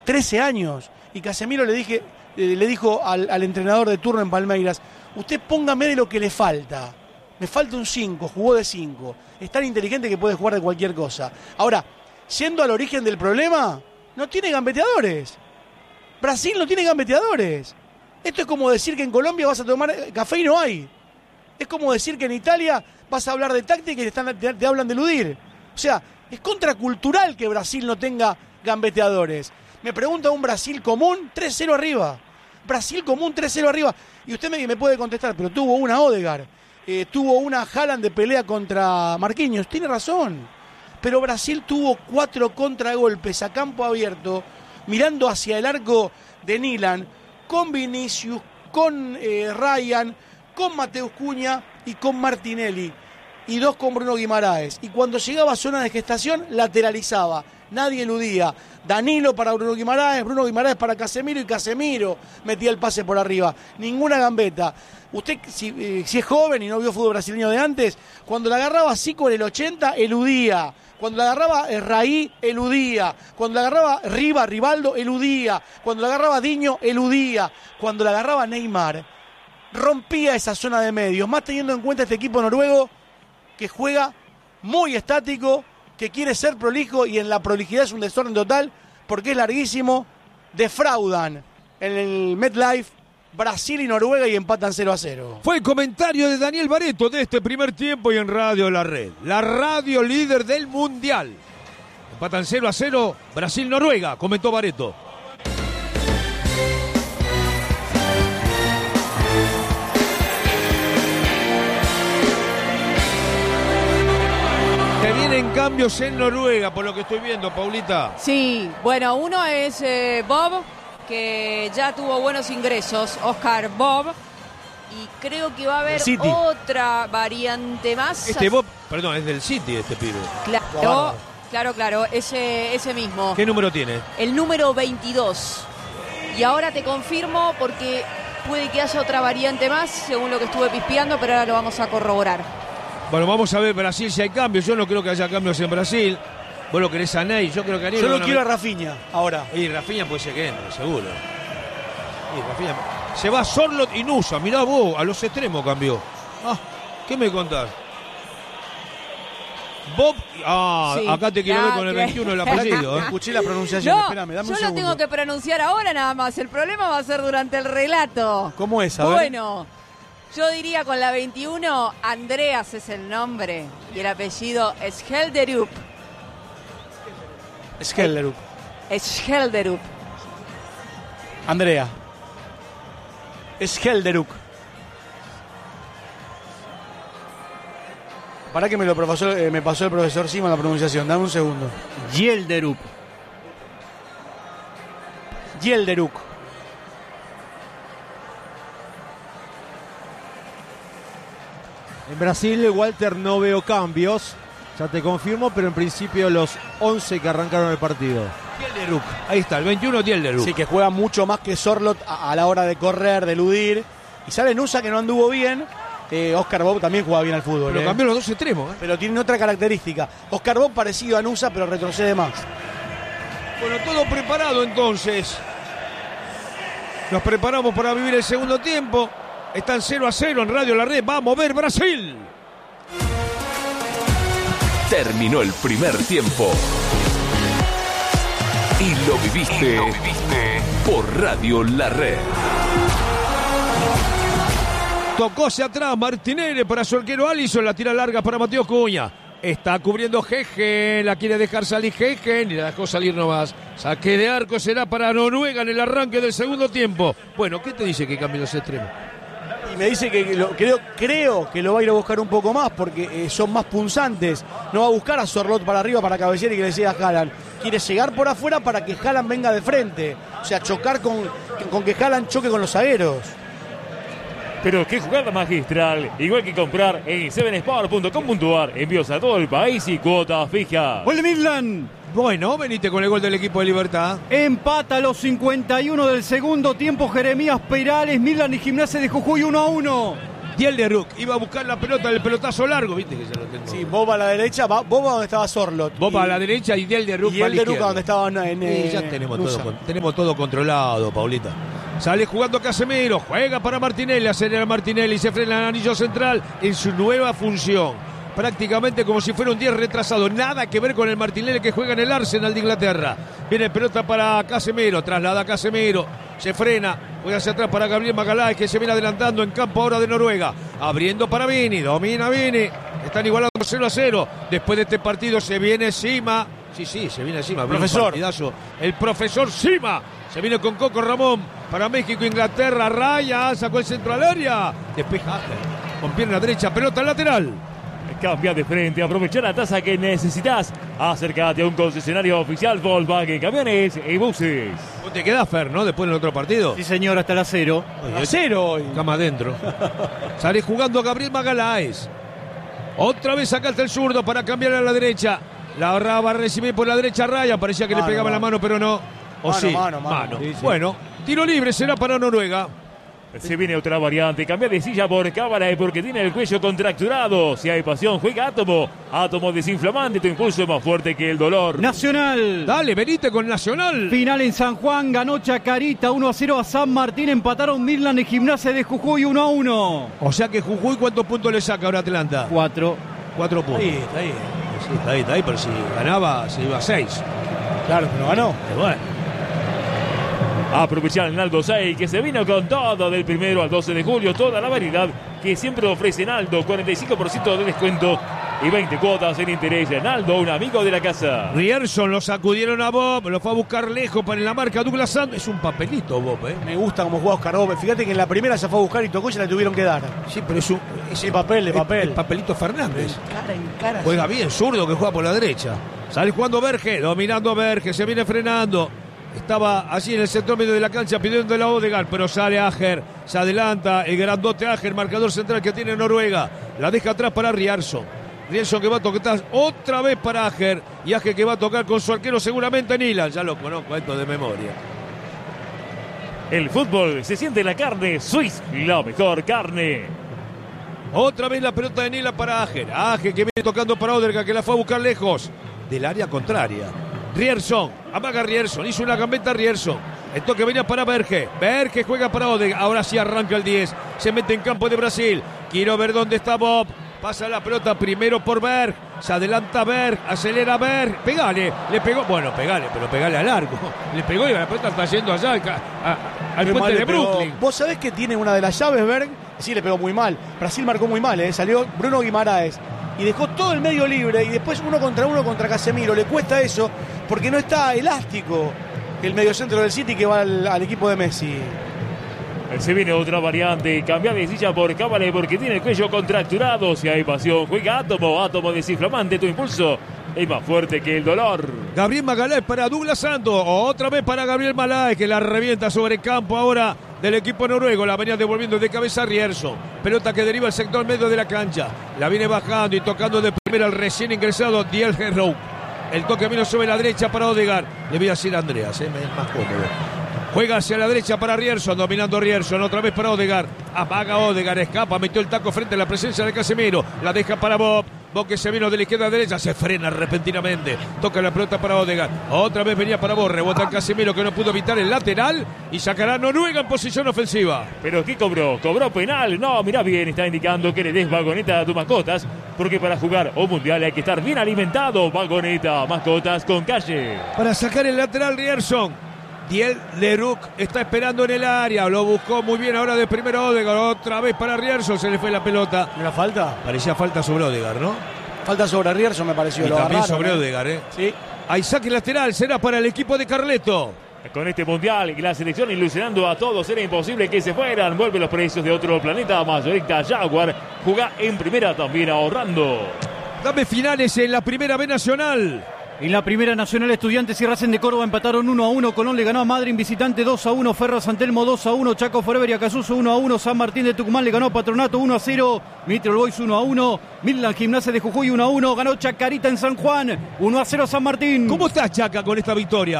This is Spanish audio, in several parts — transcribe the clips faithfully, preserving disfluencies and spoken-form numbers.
trece años. Y Casemiro le dije, eh, le dijo al, al entrenador de turno en Palmeiras, usted póngame de lo que le falta. Me falta un cinco, jugó de cinco. Es tan inteligente que puede jugar de cualquier cosa. Ahora, siendo al origen del problema, no tiene gambeteadores. Brasil no tiene gambeteadores. Esto es como decir que en Colombia vas a tomar café y no hay. Es como decir que en Italia vas a hablar de táctica y te, están, te, te hablan de eludir. O sea, es contracultural que Brasil no tenga gambeteadores. Me pregunta un Brasil común, tres cero arriba. Brasil común, tres cero arriba. Y usted me, me puede contestar, pero tuvo una Odegaard, eh, tuvo una Haaland de pelea contra Marquinhos. Tiene razón. Pero Brasil tuvo cuatro contragolpes a campo abierto, mirando hacia el arco de Nilan, con Vinicius, con eh, Ryan, con Mateus Cunha y con Martinelli. Y dos con Bruno Guimaraes. Y cuando llegaba a zona de gestación, lateralizaba. Nadie eludía. Danilo para Bruno Guimaraes, Bruno Guimaraes para Casemiro y Casemiro metía el pase por arriba. Ninguna gambeta. Usted, si, eh, si es joven y no vio fútbol brasileño de antes, cuando la agarraba Zico en el ochenta, eludía. Cuando la agarraba Raí, eludía. Cuando la agarraba Riva, Rivaldo, eludía. Cuando la agarraba Diño, eludía. Cuando la agarraba Neymar, rompía esa zona de medios. Más teniendo en cuenta este equipo noruego que juega muy estático, que quiere ser prolijo y en la prolijidad es un desorden total porque es larguísimo. Defraudan en el MetLife Brasil y Noruega y empatan cero a cero. Fue el comentario de Daniel Barreto de este primer tiempo y en Radio La Red. La radio líder del Mundial. Empatan cero a cero Brasil-Noruega, comentó Barreto. Te vienen cambios en Noruega, por lo que estoy viendo, Paulita. Sí, bueno, uno es eh, Bob, que ya tuvo buenos ingresos, Oscar Bob, y creo que va a haber otra variante más. Este Bob, perdón, es del City este pibe. Claro, wow. claro, claro, ese, ese mismo. ¿Qué número tiene? El número veintidós. Y ahora te confirmo porque puede que haya otra variante más, según lo que estuve pispeando, pero ahora lo vamos a corroborar. Bueno, vamos a ver Brasil si hay cambios. Yo no creo que haya cambios en Brasil. Vos lo querés a Ney, yo creo que a Ney. Yo lo lo quiero a... a Rafinha ahora. Y Rafinha puede ser que entre, seguro. Y Rafinha... Se va Sorlot y Nusa. Mirá vos, a los extremos cambió. Ah, ¿qué me contás? Bob. Ah, sí, acá te quiero ya, ver con el veintiuno el apellido. ¿eh? Escuché la pronunciación. No, Espérame, dame yo un segundo. lo tengo que pronunciar ahora nada más. El problema va a ser durante el relato. ¿Cómo es? A ver. Bueno. Yo diría con la veintiuno, Andreas es el nombre y el apellido es Schelderup. Schelderup. Schelderup. Andrea. Schelderup. Para que me lo pasó, eh, me pasó el profesor Sima la pronunciación. Dame un segundo. Yelderup. Yelderup. En Brasil, Walter, no veo cambios, ya te confirmo, pero en principio los once que arrancaron el partido. Tielderuk, ahí está, el veintiuno Tielderuk. Sí, que juega mucho más que Sorlot a, a la hora de correr, de eludir. Y sale Nusa, que no anduvo bien. Eh, Oscar Bob también juega bien al fútbol. Pero eh. cambió los dos extremos. ¿eh? Pero tiene otra característica. Oscar Bob parecido a Nusa, pero retrocede más. Bueno, todo preparado entonces. Nos preparamos para vivir el segundo tiempo. Están cero a cero en Radio La Red. Va a mover Brasil. Terminó el primer tiempo. Y lo viviste, y lo viviste por Radio La Red. Tocó hacia atrás Martinelli para su arquero Alisson. La tira larga para Mateus Cunha. Está cubriendo Gegen. La quiere dejar salir Gegen y la dejó salir nomás. Saque de arco será para Noruega en el arranque del segundo tiempo. Bueno, ¿qué te dice que cambie los extremos? Y me dice que lo, creo, creo que lo va a ir a buscar un poco más porque eh, son más punzantes. No va a buscar a Sorlot para arriba para cabecear y que le siga a Haaland. Quiere llegar por afuera para que Haaland venga de frente. O sea, chocar con, con que Haaland choque con los zagueros. Pero qué jugada magistral. Igual que comprar en seven sport punto com punto a r. Envíos a todo el país y cuotas fijas. ¡Gol de Midland! Bueno, venite con el gol del equipo de Libertad. Empata a los cincuenta y uno del segundo tiempo Jeremías Perales. Midland y Gimnasia de Jujuy uno a uno. Diel de Rook iba a buscar la pelota del pelotazo largo, viste que ya lo tengo. Sí, Bob a la derecha, Bob a donde estaba Sorlot. Bob a la derecha y Diel de Rook y a el la de Rook izquierda. donde estaba en, en Sí, ya tenemos todo, tenemos todo controlado, Paulita. Sale jugando Casemiro, juega para Martinelli, acelera Martinelli, se frena el anillo central en su nueva función. Prácticamente como si fuera un diez retrasado, nada que ver con el Martinelli que juega en el Arsenal de Inglaterra. Viene pelota para Casemiro, traslada a Casemiro, se frena, juega hacia atrás para Gabriel Magalhães que se viene adelantando en campo ahora de Noruega. Abriendo para Vini, domina Vini, están igualando cero a cero. Después de este partido se viene Sima, sí, sí, se viene encima, profesor. El profesor Sima, se viene con Coco Ramón para México, Inglaterra, raya, sacó el centro al área, despeja con pierna derecha, pelota lateral. Cambia de frente, aprovecha la tasa que necesitas. Acércate a un concesionario oficial Volkswagen Camiones y Buses. ¿Cómo te quedás, Fer, no? Después del otro partido. Sí, señor, hasta la cero. A cero hoy. Cama adentro. Sale jugando Gabriel Magalhães. Otra vez acá está el zurdo para cambiar a la derecha. La va a recibir por la derecha Raya. Parecía que mano, le pegaba mano. la mano, pero no. O mano, sí. Mano, mano. mano. Sí, sí. Bueno, tiro libre será para Noruega. Se viene otra variante, cambia de silla por Cábala porque tiene el cuello contracturado. Si hay pasión, juega Átomo. Átomo desinflamante, tu impulso es más fuerte que el dolor. Nacional. Dale, venite con Nacional. Final en San Juan, ganó Chacarita uno a cero a San Martín. Empataron Midland y Gimnasia de Jujuy uno a uno. O sea que Jujuy, ¿cuántos puntos le saca ahora Atlanta? Cuatro. Cuatro puntos. Ahí, está ahí. Sí, está ahí, está ahí, pero si ganaba, se iba a seis. Claro, pero ganó. Pero bueno. Aprovechar el Naldo seis que se vino con todo del primero al doce de julio. Toda la variedad que siempre ofrece Naldo. cuarenta y cinco por ciento de descuento y veinte cuotas en interés. Naldo, un amigo de la casa. Rierson lo sacudieron a Bob. Lo fue a buscar lejos para la marca Douglas Santos. Es un papelito, Bob, ¿eh? Me gusta cómo juega Oscar Bob. Fíjate que en la primera se fue a buscar y tocó y se la tuvieron que dar. Sí, pero es un... Es el papel de papel. El, el papelito Fernández. Cara en cara. Juega bien, zurdo que juega por la derecha. Sale jugando Berge, dominando Berge. Se viene frenando. Estaba allí en el centro medio de la cancha pidiendo la Odegaard, pero sale Ajer, se adelanta el grandote Ajer, marcador central que tiene Noruega, la deja atrás para Rierson. Rierson que va a tocar otra vez para Ajer, y Ajer que va a tocar con su arquero seguramente Nilan, ya lo conozco esto de memoria. El fútbol se siente en la carne, Swiss, la mejor carne. Otra vez la pelota de Nilan para Ajer, Ajer que viene tocando para Odegaard, que la fue a buscar lejos del área contraria. Rierson, amaga Rierson, hizo una gambeta Rierson. El toque venía para Berge. Berge juega para Odegaard. Ahora sí arranca el diez. Se mete en campo de Brasil. Quiero ver dónde está Bob. Pasa la pelota primero por Berg. Se adelanta Berg. Acelera Berg. Pegale. Le pegó. Bueno, pegale, pero pegale a largo. Le pegó y la pelota está yendo allá al, a, al puente de Brooklyn. Vos sabés que tiene una de las llaves, Berg. Sí, le pegó muy mal. Brasil marcó muy mal, ¿eh? Salió Bruno Guimaraes y dejó todo el medio libre y después uno contra uno contra Casemiro. Le cuesta eso porque no está elástico el mediocentro del City que va al, al equipo de Messi. Se viene otra variante, cambia de silla por Cábala porque tiene el cuello contracturado. Si hay pasión, juega Átomo, Átomo desinflamante, tu impulso es más fuerte que el dolor. Gabriel Magalhães para Douglas Santos, otra vez para Gabriel Magalhães que la revienta sobre el campo ahora del equipo noruego. La venía devolviendo de cabeza a Rierson. Pelota que deriva al sector medio de la cancha. La viene bajando y tocando de primera al recién ingresado Diel de Rook. El toque vino sobre la derecha para Odegaard. Le voy a decir a Andreas, ¿eh? Es más cómodo. Juega hacia la derecha para Rierson, dominando Rierson, otra vez para Odegaard. Amaga Odegaard, escapa, metió el taco frente a la presencia de Casemiro. La deja para Bob. Bob que se vino de la izquierda a la derecha, se frena repentinamente. Toca la pelota para Odegaard. Otra vez venía para Bob, rebota el Casemiro que no pudo evitar el lateral y sacará a Noruega en posición ofensiva. ¿Pero qué cobró? ¿Cobró penal? No, mirá bien, está indicando que le des vagoneta a tus mascotas, porque para jugar un mundial hay que estar bien alimentado. Vagoneta, mascotas con calle. Para sacar el lateral Rierson. Diel de Rook está esperando en el área. Lo buscó muy bien ahora de primero Odegaard. Otra vez para Rierson. Se le fue la pelota. ¿Era falta? Parecía falta sobre Odegaard, ¿no? Falta sobre Rierson me pareció. Y lo también agarraron, sobre ¿eh? Odegaard, ¿eh? Sí. Hay saque lateral. Será para el equipo de Carleto. Con este mundial y la selección ilusionando a todos, era imposible que se fueran. Vuelve los precios de otro planeta. Mayorista Jaguar. Jugá en primera también ahorrando. Dame finales en la primera B Nacional. En la primera nacional, Estudiantes y Racing de Córdoba empataron uno a uno. Colón le ganó a Madryn visitante dos a uno. Ferro San Telmo dos a uno. Chaco Forever y Acasuso uno a uno. San Martín de Tucumán le ganó a Patronato uno a cero. Mitre Boys uno a uno. Midland Gimnasia de Jujuy uno a uno. Ganó Chacarita en San Juan uno a cero San Martín. ¿Cómo está Chaca con esta victoria?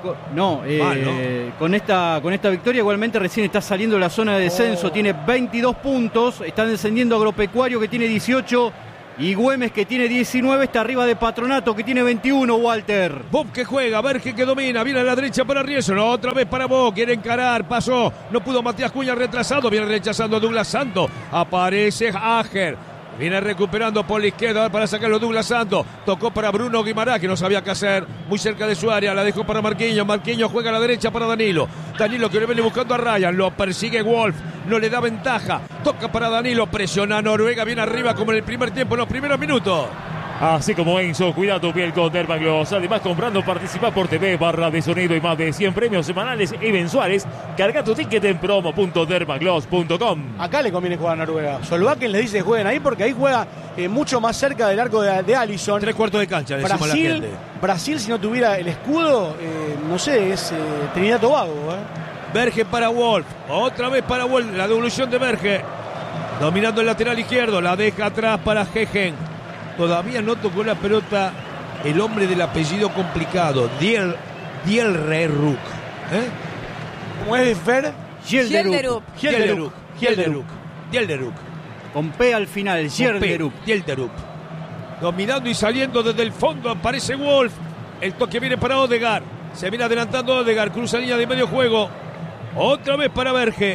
No, eh, Mal, ¿no? Con, esta, con esta victoria igualmente recién está saliendo de la zona de descenso, Oh. tiene veintidós puntos, está descendiendo Agropecuario que tiene dieciocho y Güemes que tiene diecinueve, está arriba de Patronato que tiene veintiuno, Walter. Bob que juega, Verge que domina, viene a la derecha para Riesson, otra vez para Bob, quiere encarar, pasó, no pudo Matías Cuña retrasado, viene rechazando Douglas Santos, aparece Ager. Viene recuperando por la izquierda para sacarlo Douglas Santos. Tocó para Bruno Guimarães, que no sabía qué hacer. Muy cerca de su área. La dejó para Marquinhos. Marquinhos juega a la derecha para Danilo. Danilo que le viene buscando a Ryan. Lo persigue Wolf. No le da ventaja. Toca para Danilo. Presiona a Noruega. Viene arriba como en el primer tiempo, en los primeros minutos. Así como Enzo, cuida tu piel con Dermagloss. Además, comprando participa por T V, barra de sonido y más de cien premios semanales y mensuales. Carga tu ticket en promo punto dermagloss punto com. Acá le conviene jugar a Noruega. Solbakken les dice jueguen ahí porque ahí juega eh, mucho más cerca del arco de, de Alisson. Tres cuartos de cancha, le decimos a la Brasil, gente. Brasil, si no tuviera el escudo, eh, no sé, es eh, Trinidad y Tobago. Eh. Verge para Wolf. Otra vez para Wolf. La devolución de Verge. Dominando el lateral izquierdo. La deja atrás para Gegen. Todavía no tocó la pelota el hombre del apellido complicado, Diel, Dielreruk. ¿Eh? ¿Cómo es Fer? Gelderup. Dielderuk. Dielderuk. Dielderuk. Con P al final, Gelderup. Dielderuk. Dominando y saliendo desde el fondo aparece Wolf. El toque viene para Odegaard. Se viene adelantando Odegaard. Cruza línea de medio juego. Otra vez para Verge.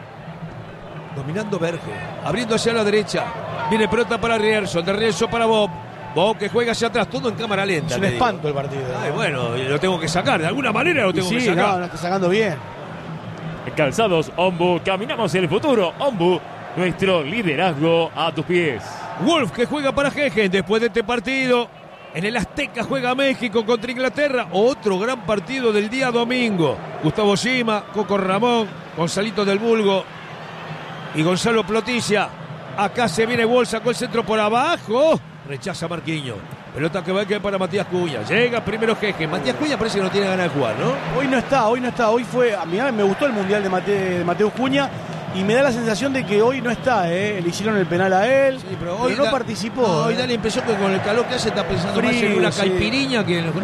Dominando Verge. Abriendo hacia la derecha. Viene pelota para Rierson. De Rierson para Bob. Bob que juega hacia atrás. Todo en cámara lenta. Es un te digo. espanto el partido. Ay, bueno, lo tengo que sacar. De alguna manera lo Y tengo sí, que sacar. no, no está sacando bien. Calzados Ombu, caminamos el futuro. Ombu, nuestro liderazgo a tus pies. Wolf que juega para Gegen después de este partido. En el Azteca juega México contra Inglaterra. Otro gran partido del día domingo. Gustavo Sima, Coco Ramón, Gonzalito del Bulgo y Gonzalo Ploticia. Acá se viene Wolf, sacó el centro por abajo. Rechaza Marquinhos. Pelota que va a quedar para Matías Cuña. Llega primero Gegen. Matías Cuña parece que no tiene ganas de jugar, ¿no? Hoy no está, hoy no está. Hoy fue, a mí me gustó el Mundial de, Mate, de Mateus Cuña y me da la sensación de que hoy no está, ¿eh? Le hicieron el penal a él, Sí, pero pero hoy no da- participó. No, hoy ¿eh? da la impresión que con el calor que hace está pensando más en Frío, una sí. caipiriña que en, ¿no?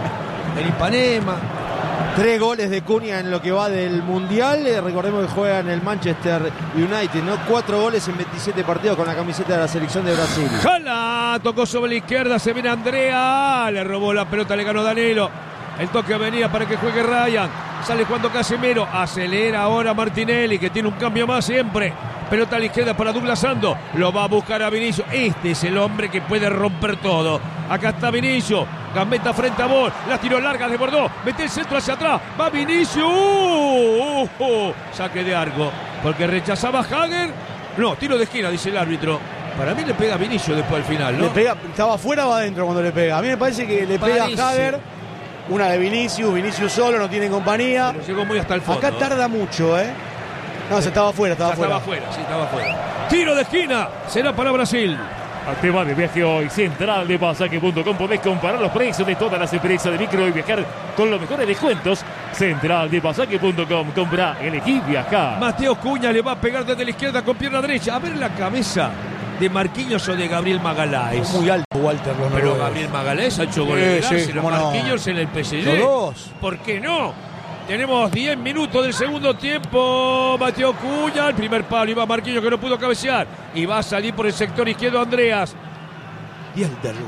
en Ipanema. Tres goles de Cunha en lo que va del Mundial. Eh, recordemos que juega en el Manchester United, ¿no? Cuatro goles en veintisiete partidos con la camiseta de la selección de Brasil. Jala, tocó sobre la izquierda, se viene Andrea, le robó la pelota, le ganó Danilo. El toque venía para que juegue Ryan. Sale cuando Casemiro, acelera ahora Martinelli, que tiene un cambio más siempre. Pelota a la izquierda para Douglas Santos, lo va a buscar a Vinicius. Este es el hombre que puede romper todo. Acá está Vinicius, gambeta frente a Ball, la tiró larga, desbordó, mete el centro hacia atrás, va Vinicius. Uh, uh, uh. Saque de arco, porque rechazaba Hager. No, tiro de esquina, dice el árbitro. Para mí le pega a Vinicius después al final, ¿no? Le pega, ¿estaba afuera o adentro cuando le pega? A mí me parece que le pega Parece. a Hager, una de Vinicius, Vinicius solo, no tiene compañía. Pero llegó muy hasta el fondo. Acá tarda mucho, ¿eh? No, se estaba afuera, estaba Ya afuera. estaba afuera, sí, estaba afuera. Tiro de esquina, será para Brasil. Te va de viaje hoy, central de pasaje punto com. Podés comparar los precios de todas las empresas de micro y viajar con los mejores descuentos. central de pasaje punto com. Compra, elegí viajar. Mateo Cuña le va a pegar desde la izquierda con pierna derecha. A ver la cabeza de Marquinhos o de Gabriel Magaláes. Muy alto, Walter. Los Pero noruegos. Gabriel Magaláes ha hecho goles Sí, de sí, dárselo a cómo no. Marquinhos en el P S G. Los dos. ¿Por qué no? Tenemos diez minutos del segundo tiempo. Mateo Cuña, el primer palo. Iba Marquinhos que no pudo cabecear. Y va a salir por el sector izquierdo Andreas. Dielderuk.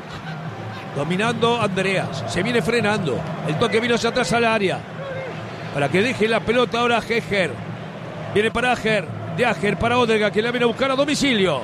Dominando Andreas. Se viene frenando. El toque vino hacia atrás al área. Para que deje la pelota ahora Heger. Viene para Ager. De Ager para Odegaard, que la viene a buscar a domicilio.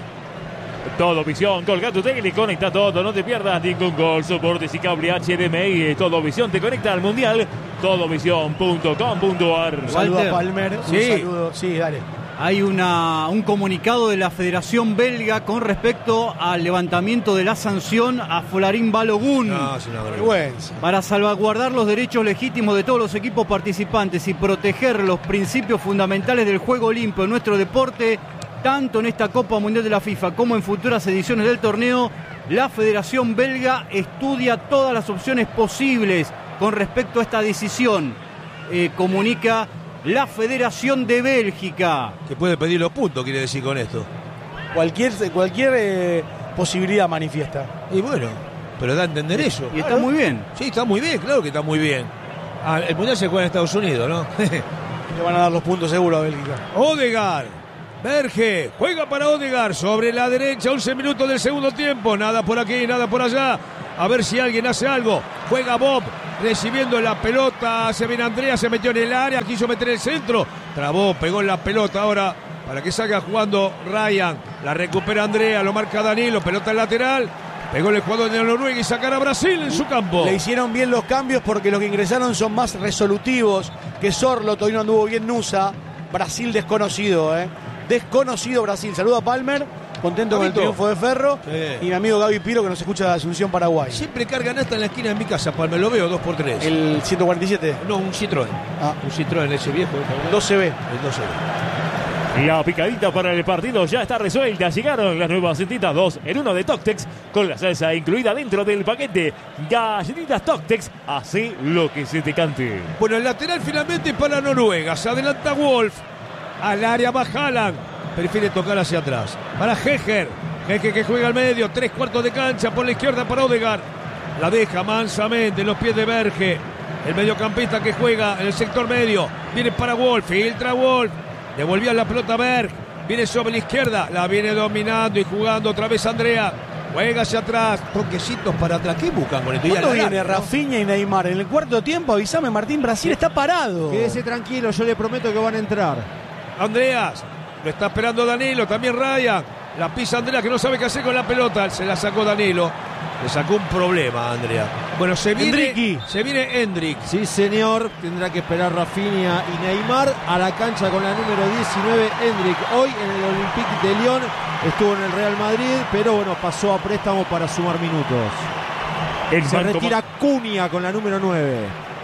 Todo Visión, colga tu tele y conecta todo, no te pierdas ningún gol, soportes y cable H D M I. Todo Visión te conecta al Mundial. todo visión punto com punto a r. Un saludo Walter. a Palmer. Sí. Un saludo. Sí, dale. Hay una, un comunicado de la Federación Belga con respecto al levantamiento de la sanción a Folarín Balogun. No, es una vergüenza. Vergüenza. Para salvaguardar los derechos legítimos de todos los equipos participantes y proteger los principios fundamentales del juego limpio en nuestro deporte, tanto en esta Copa Mundial de la FIFA como en futuras ediciones del torneo, la Federación Belga estudia todas las opciones posibles con respecto a esta decisión, eh, comunica la Federación de Bélgica. Que puede pedir los puntos, quiere decir con esto. Cualquier, cualquier eh, posibilidad manifiesta. Y bueno, pero da a entender eso. Y está muy bien. Sí, está muy bien, claro que está muy bien. Ah, el Mundial se juega en Estados Unidos, ¿no? Le van a dar los puntos seguros a Bélgica. Odegaard. Berge. Juega para Odegaard. Sobre la derecha. once minutos del segundo tiempo. Nada por aquí, nada por allá. A ver si alguien hace algo. Juega Bob. Recibiendo la pelota. Se viene Andrea. Se metió en el área. Quiso meter el centro. Trabó. Pegó en la pelota ahora. Para que salga jugando Ryan. La recupera Andrea. Lo marca Danilo. Pelota en lateral. Pegó el jugador de Noruega y sacar a Brasil en su campo. Le hicieron bien los cambios porque los que ingresaron son más resolutivos que Sorlo. Todavía no anduvo bien Nusa. Brasil desconocido, ¿eh? Desconocido Brasil. Saludo a Palmer. Contento con el triunfo de Ferro. Sí. Y mi amigo Gaby Piro, que nos escucha de Asunción, Paraguay. Siempre cargan hasta en la esquina de mi casa, Palmer. Lo veo dos por tres. ¿El ciento cuarenta y siete? No, un Citroën. Ah. Un Citroën ese viejo. El doce B. El doce B. La picadita para el partido ya está resuelta. Llegaron las nuevas galletitas dos en uno de Toctex con la salsa incluida dentro del paquete. Galletitas Toctex, hace lo que se te cante. Bueno, el lateral finalmente para Noruega. Se adelanta Wolf. Al área va Haaland. Prefiere tocar hacia atrás. Para Heger. Heger que juega al medio. Tres cuartos de cancha por la izquierda para Odegaard. La deja mansamente en los pies de Berge. El mediocampista que juega en el sector medio. Viene para Wolf. Filtra Wolf. Devolvía la pelota a Berg. Viene sobre la izquierda. La viene dominando y jugando otra vez Andrea. Juega hacia atrás. Toquecitos para atrás. ¿Qué buscan con esto? ¿Cuándo viene larga, Rafinha, ¿no? y Neymar? En el cuarto tiempo, avísame, Martín. Brasil está parado. Quédese tranquilo, yo le prometo que van a entrar. Andreas. Lo está esperando Danilo. También Ryan. La pisa Andrea, que no sabe qué hacer con la pelota. Se la sacó Danilo. Le sacó un problema a Andrea. Bueno, se viene Endricky. Se viene Endrick. Sí, señor. Tendrá que esperar Rafinha y Neymar a la cancha con la número diecinueve, Endrick. Hoy en el Olympique de Lyon estuvo en el Real Madrid, pero bueno, pasó a préstamo para sumar minutos. El se retira Cunha con la número nueve.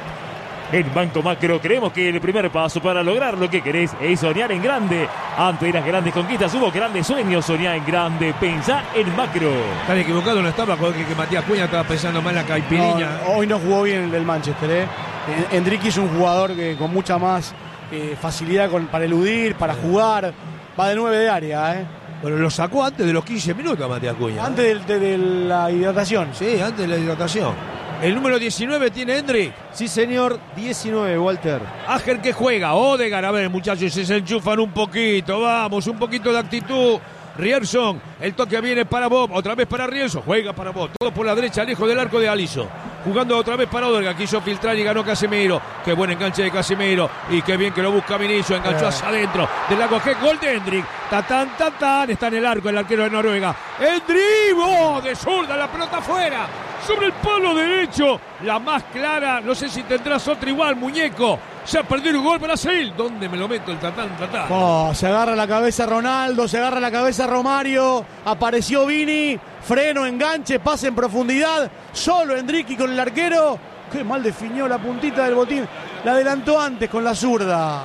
En Banco Macro creemos que el primer paso para lograr lo que querés es soñar en grande. Ante las grandes conquistas hubo grandes sueños. Soñar en grande, pensá en Macro. Están equivocados, no estaba, porque que Matías Cunha estaba pensando más en la caipiriña. No, hoy no jugó bien el del Manchester, ¿eh? Endricky es un jugador que con mucha más eh, facilidad con, para eludir, para jugar. Va de nueve de área, ¿eh? Bueno, lo sacó antes de los quince minutos a Matías Cunha. Antes de, de, de la hidratación. Sí, antes de la hidratación. El número diecinueve tiene Endrick. Sí, señor, diecinueve, Walter. Áger que juega, Odegaard, a ver, muchachos, se enchufan un poquito, vamos, un poquito de actitud. Rierson, el toque viene para Bob, otra vez para Rierson, juega para Bob, todo por la derecha, lejos del arco de Alisson. Jugando otra vez para Odegaard, quiso filtrar y ganó Casemiro. Qué buen enganche de Casemiro, y qué bien que lo busca Vinicius, enganchó eh. hacia adentro del lago G, gol de Endrick. Tatán, tatán, está en el arco el arquero de Noruega. Endrick, oh, de zurda, la pelota afuera. Sobre el palo derecho, la más clara, no sé si tendrás otra igual, muñeco. Se ha perdido un gol Brasil. ¿Dónde me lo meto el tatán, tatán? Oh, se agarra la cabeza Ronaldo, se agarra la cabeza Romario. Apareció Vini, freno, enganche, pase en profundidad. Solo Endricky con el arquero. Qué mal definió la puntita del botín. La adelantó antes con la zurda.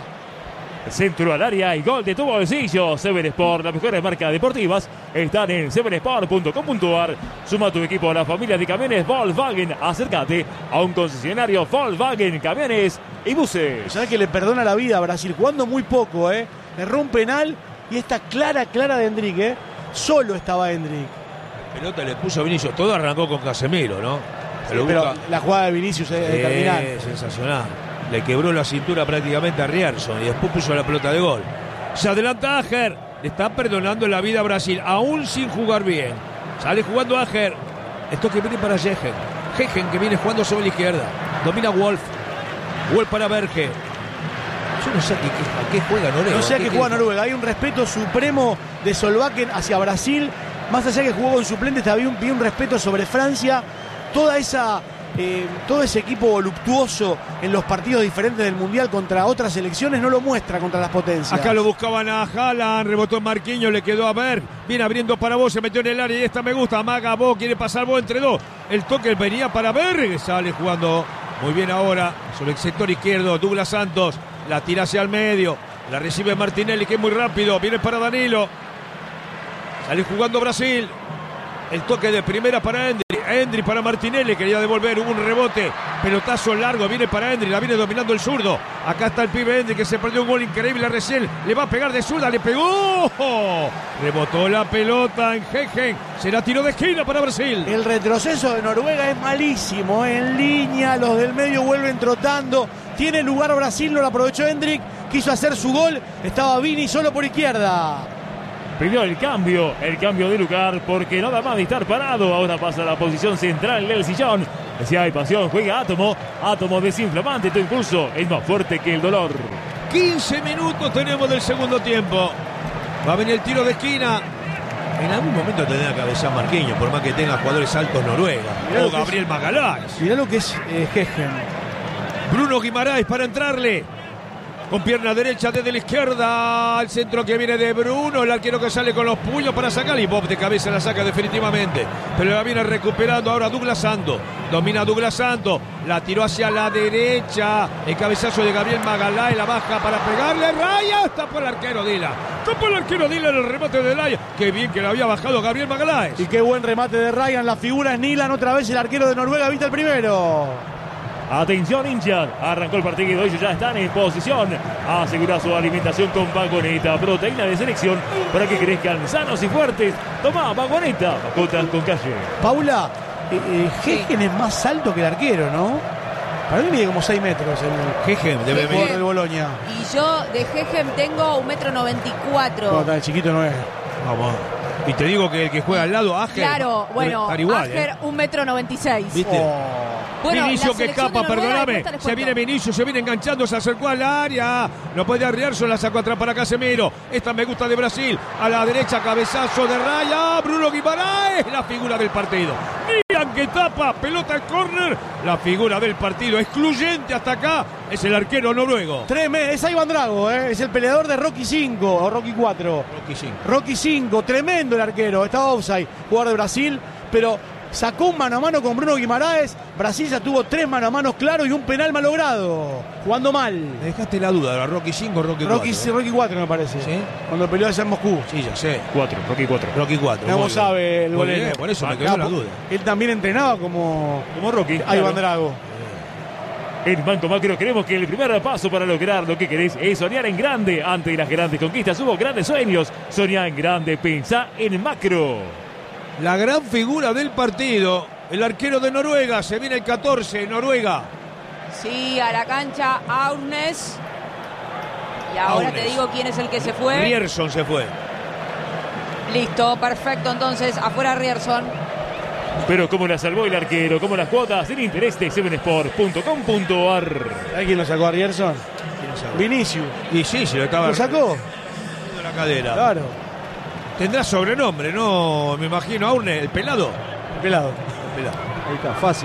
Centro al área y gol de tu bolsillo. Seven Sport, las mejores marcas deportivas están en seven sport punto com punto a r. Suma tu equipo a la familia de camiones Volkswagen. Acércate a un concesionario Volkswagen, camiones y buses. ¿Sabes que le perdona la vida a Brasil? Jugando muy poco, ¿eh? Erró un penal y esta clara, clara de Endrick, ¿eh? Solo estaba Endrick. La pelota le puso a Vinicius. Todo arrancó con Casemiro, ¿no? Sí, pero la jugada de Vinicius es sí, determinante. Sensacional. Le quebró la cintura prácticamente a Rierson y después puso la pelota de gol. Se adelanta Áger. Le está perdonando la vida a Brasil, aún sin jugar bien. Sale jugando Áger. Esto que viene para Gegen. Gegen que viene jugando sobre la izquierda. Domina Wolf. Wolf para Berge. Yo no sé a qué, a qué juega Noruega. No sé a qué, qué juega Noruega. Hay un respeto supremo de Solbakken hacia Brasil. Más allá que jugó con suplentes, había un, un respeto sobre Francia. Toda esa... Eh, todo ese equipo voluptuoso en los partidos diferentes del Mundial contra otras selecciones no lo muestra contra las potencias. Acá lo buscaban a Haaland, rebotó en Marquinhos, le quedó a Berg, viene abriendo para vos, se metió en el área y esta me gusta, amaga vos, quiere pasar vos entre dos, el toque venía para Berg, sale jugando muy bien ahora sobre el sector izquierdo, Douglas Santos, la tira hacia el medio, la recibe Martinelli que es muy rápido, viene para Danilo, sale jugando Brasil, el toque de primera para Endrick. Endrick para Martinelli, quería devolver, hubo un rebote, pelotazo largo, viene para Endrick, la viene dominando el zurdo. Acá está el pibe Endrick que se perdió un gol increíble recién, le va a pegar de zurda, le pegó, rebotó la pelota en Gegen, será tiro de esquina para Brasil. El retroceso de Noruega es malísimo, en línea, los del medio vuelven trotando, tiene lugar Brasil, no lo aprovechó Endrick, quiso hacer su gol, estaba Vini solo por izquierda. Pidió el cambio, el cambio de lugar, porque nada más de estar parado. Ahora pasa a la posición central del sillón. Si hay pasión, juega Átomo. Átomo desinflamante, tu impulso es más fuerte que el dolor. quince minutos tenemos del segundo tiempo. Va a venir el tiro de esquina. En algún momento tendrá que cabezar Marquinhos, por más que tenga jugadores altos Noruega. Mirá O Gabriel Magaláes. Mirá lo que es eh, Gegen. Bruno Guimaraes para entrarle. Con pierna derecha desde la izquierda. Al centro que viene de Bruno. El arquero que sale con los puños para sacar. Y Bob de cabeza la saca definitivamente. Pero la viene recuperando ahora Douglas Santos. Domina Douglas Santos. La tiró hacia la derecha. El cabezazo de Gabriel Magaláes. La baja para pegarle. Raya. Tapó el arquero Dila. Tapó el arquero Dila en el remate de Raya. Qué bien que le había bajado Gabriel Magaláes. Y qué buen remate de Ryan. La figura es Nilan. Otra vez el arquero de Noruega. Viste el primero. Atención, hinchas, arrancó el partido, ellos ya están en posición. Asegura su alimentación con Vagoneta, proteína de selección para que crezcan sanos y fuertes. Toma, Vagoneta, mascotas con calle. Paula, eh, eh, Gegen es más alto que el arquero, ¿no? Para mí mide como seis metros el Gegen debe jugador del Boloña. Y yo de Gegen tengo un metro noventa y cuatro. No, tan chiquito no es. Vamos. Y te digo que el que juega al lado, Áger. Claro, bueno, Áger, eh. un metro noventa y seis. ¿Viste? Oh. Bueno, Vinicius que escapa, perdóname. Se viene Vinicius, se viene enganchando, se acercó al área. No puede arriarse, la sacó atrás para Casemiro. Esta me gusta de Brasil. A la derecha, cabezazo de Raya. Bruno Guimaraes, la figura del partido. Miran que tapa, pelota al córner. La figura del partido, excluyente hasta acá, es el arquero noruego. Tremendo, es Iván Drago, ¿eh? Es el peleador de Rocky cinco o Rocky cuatro. Rocky cinco. Rocky cinco, tremendo el arquero. Estaba offside, jugador de Brasil, pero sacó un mano a mano con Bruno Guimaraes. Brasil ya tuvo tres mano a mano claro y un penal malogrado. Jugando mal. Me dejaste la duda, ¿era Rocky cinco o Rocky cuatro? Rocky, ¿eh? Rocky cuatro me parece. ¿Sí? Cuando peleó allá en Moscú. Sí, ya sé. cuatro, Rocky cuatro. Rocky cuatro. No sabe el golero. golero. Por eso me Acá, quedó la duda. Él también entrenaba como, Como Rocky. Iván claro. Drago. En Banco Macro creemos que el primer paso para lograr lo que querés es soñar en grande. Ante las grandes conquistas hubo grandes sueños. Soñá en grande, pensá en macro. La gran figura del partido, el arquero de Noruega, se viene el catorce, Noruega. Sí, a la cancha Aurnes. Y ahora Aurnes. te digo quién es el que se fue. Rierson se fue. Listo, perfecto, entonces, afuera Rierson. Pero cómo la salvó el arquero, cómo las cuotas en interés de seven sport punto com punto a r. ¿Sabes quién lo sacó a Rierson? Vinicius. Y sí, se lo estaba ¿Lo sacó? la cadera. Claro. Tendrá sobrenombre, ¿no? Me imagino, Aurne, el pelado. Pelado. El pelado. Ahí está, fácil.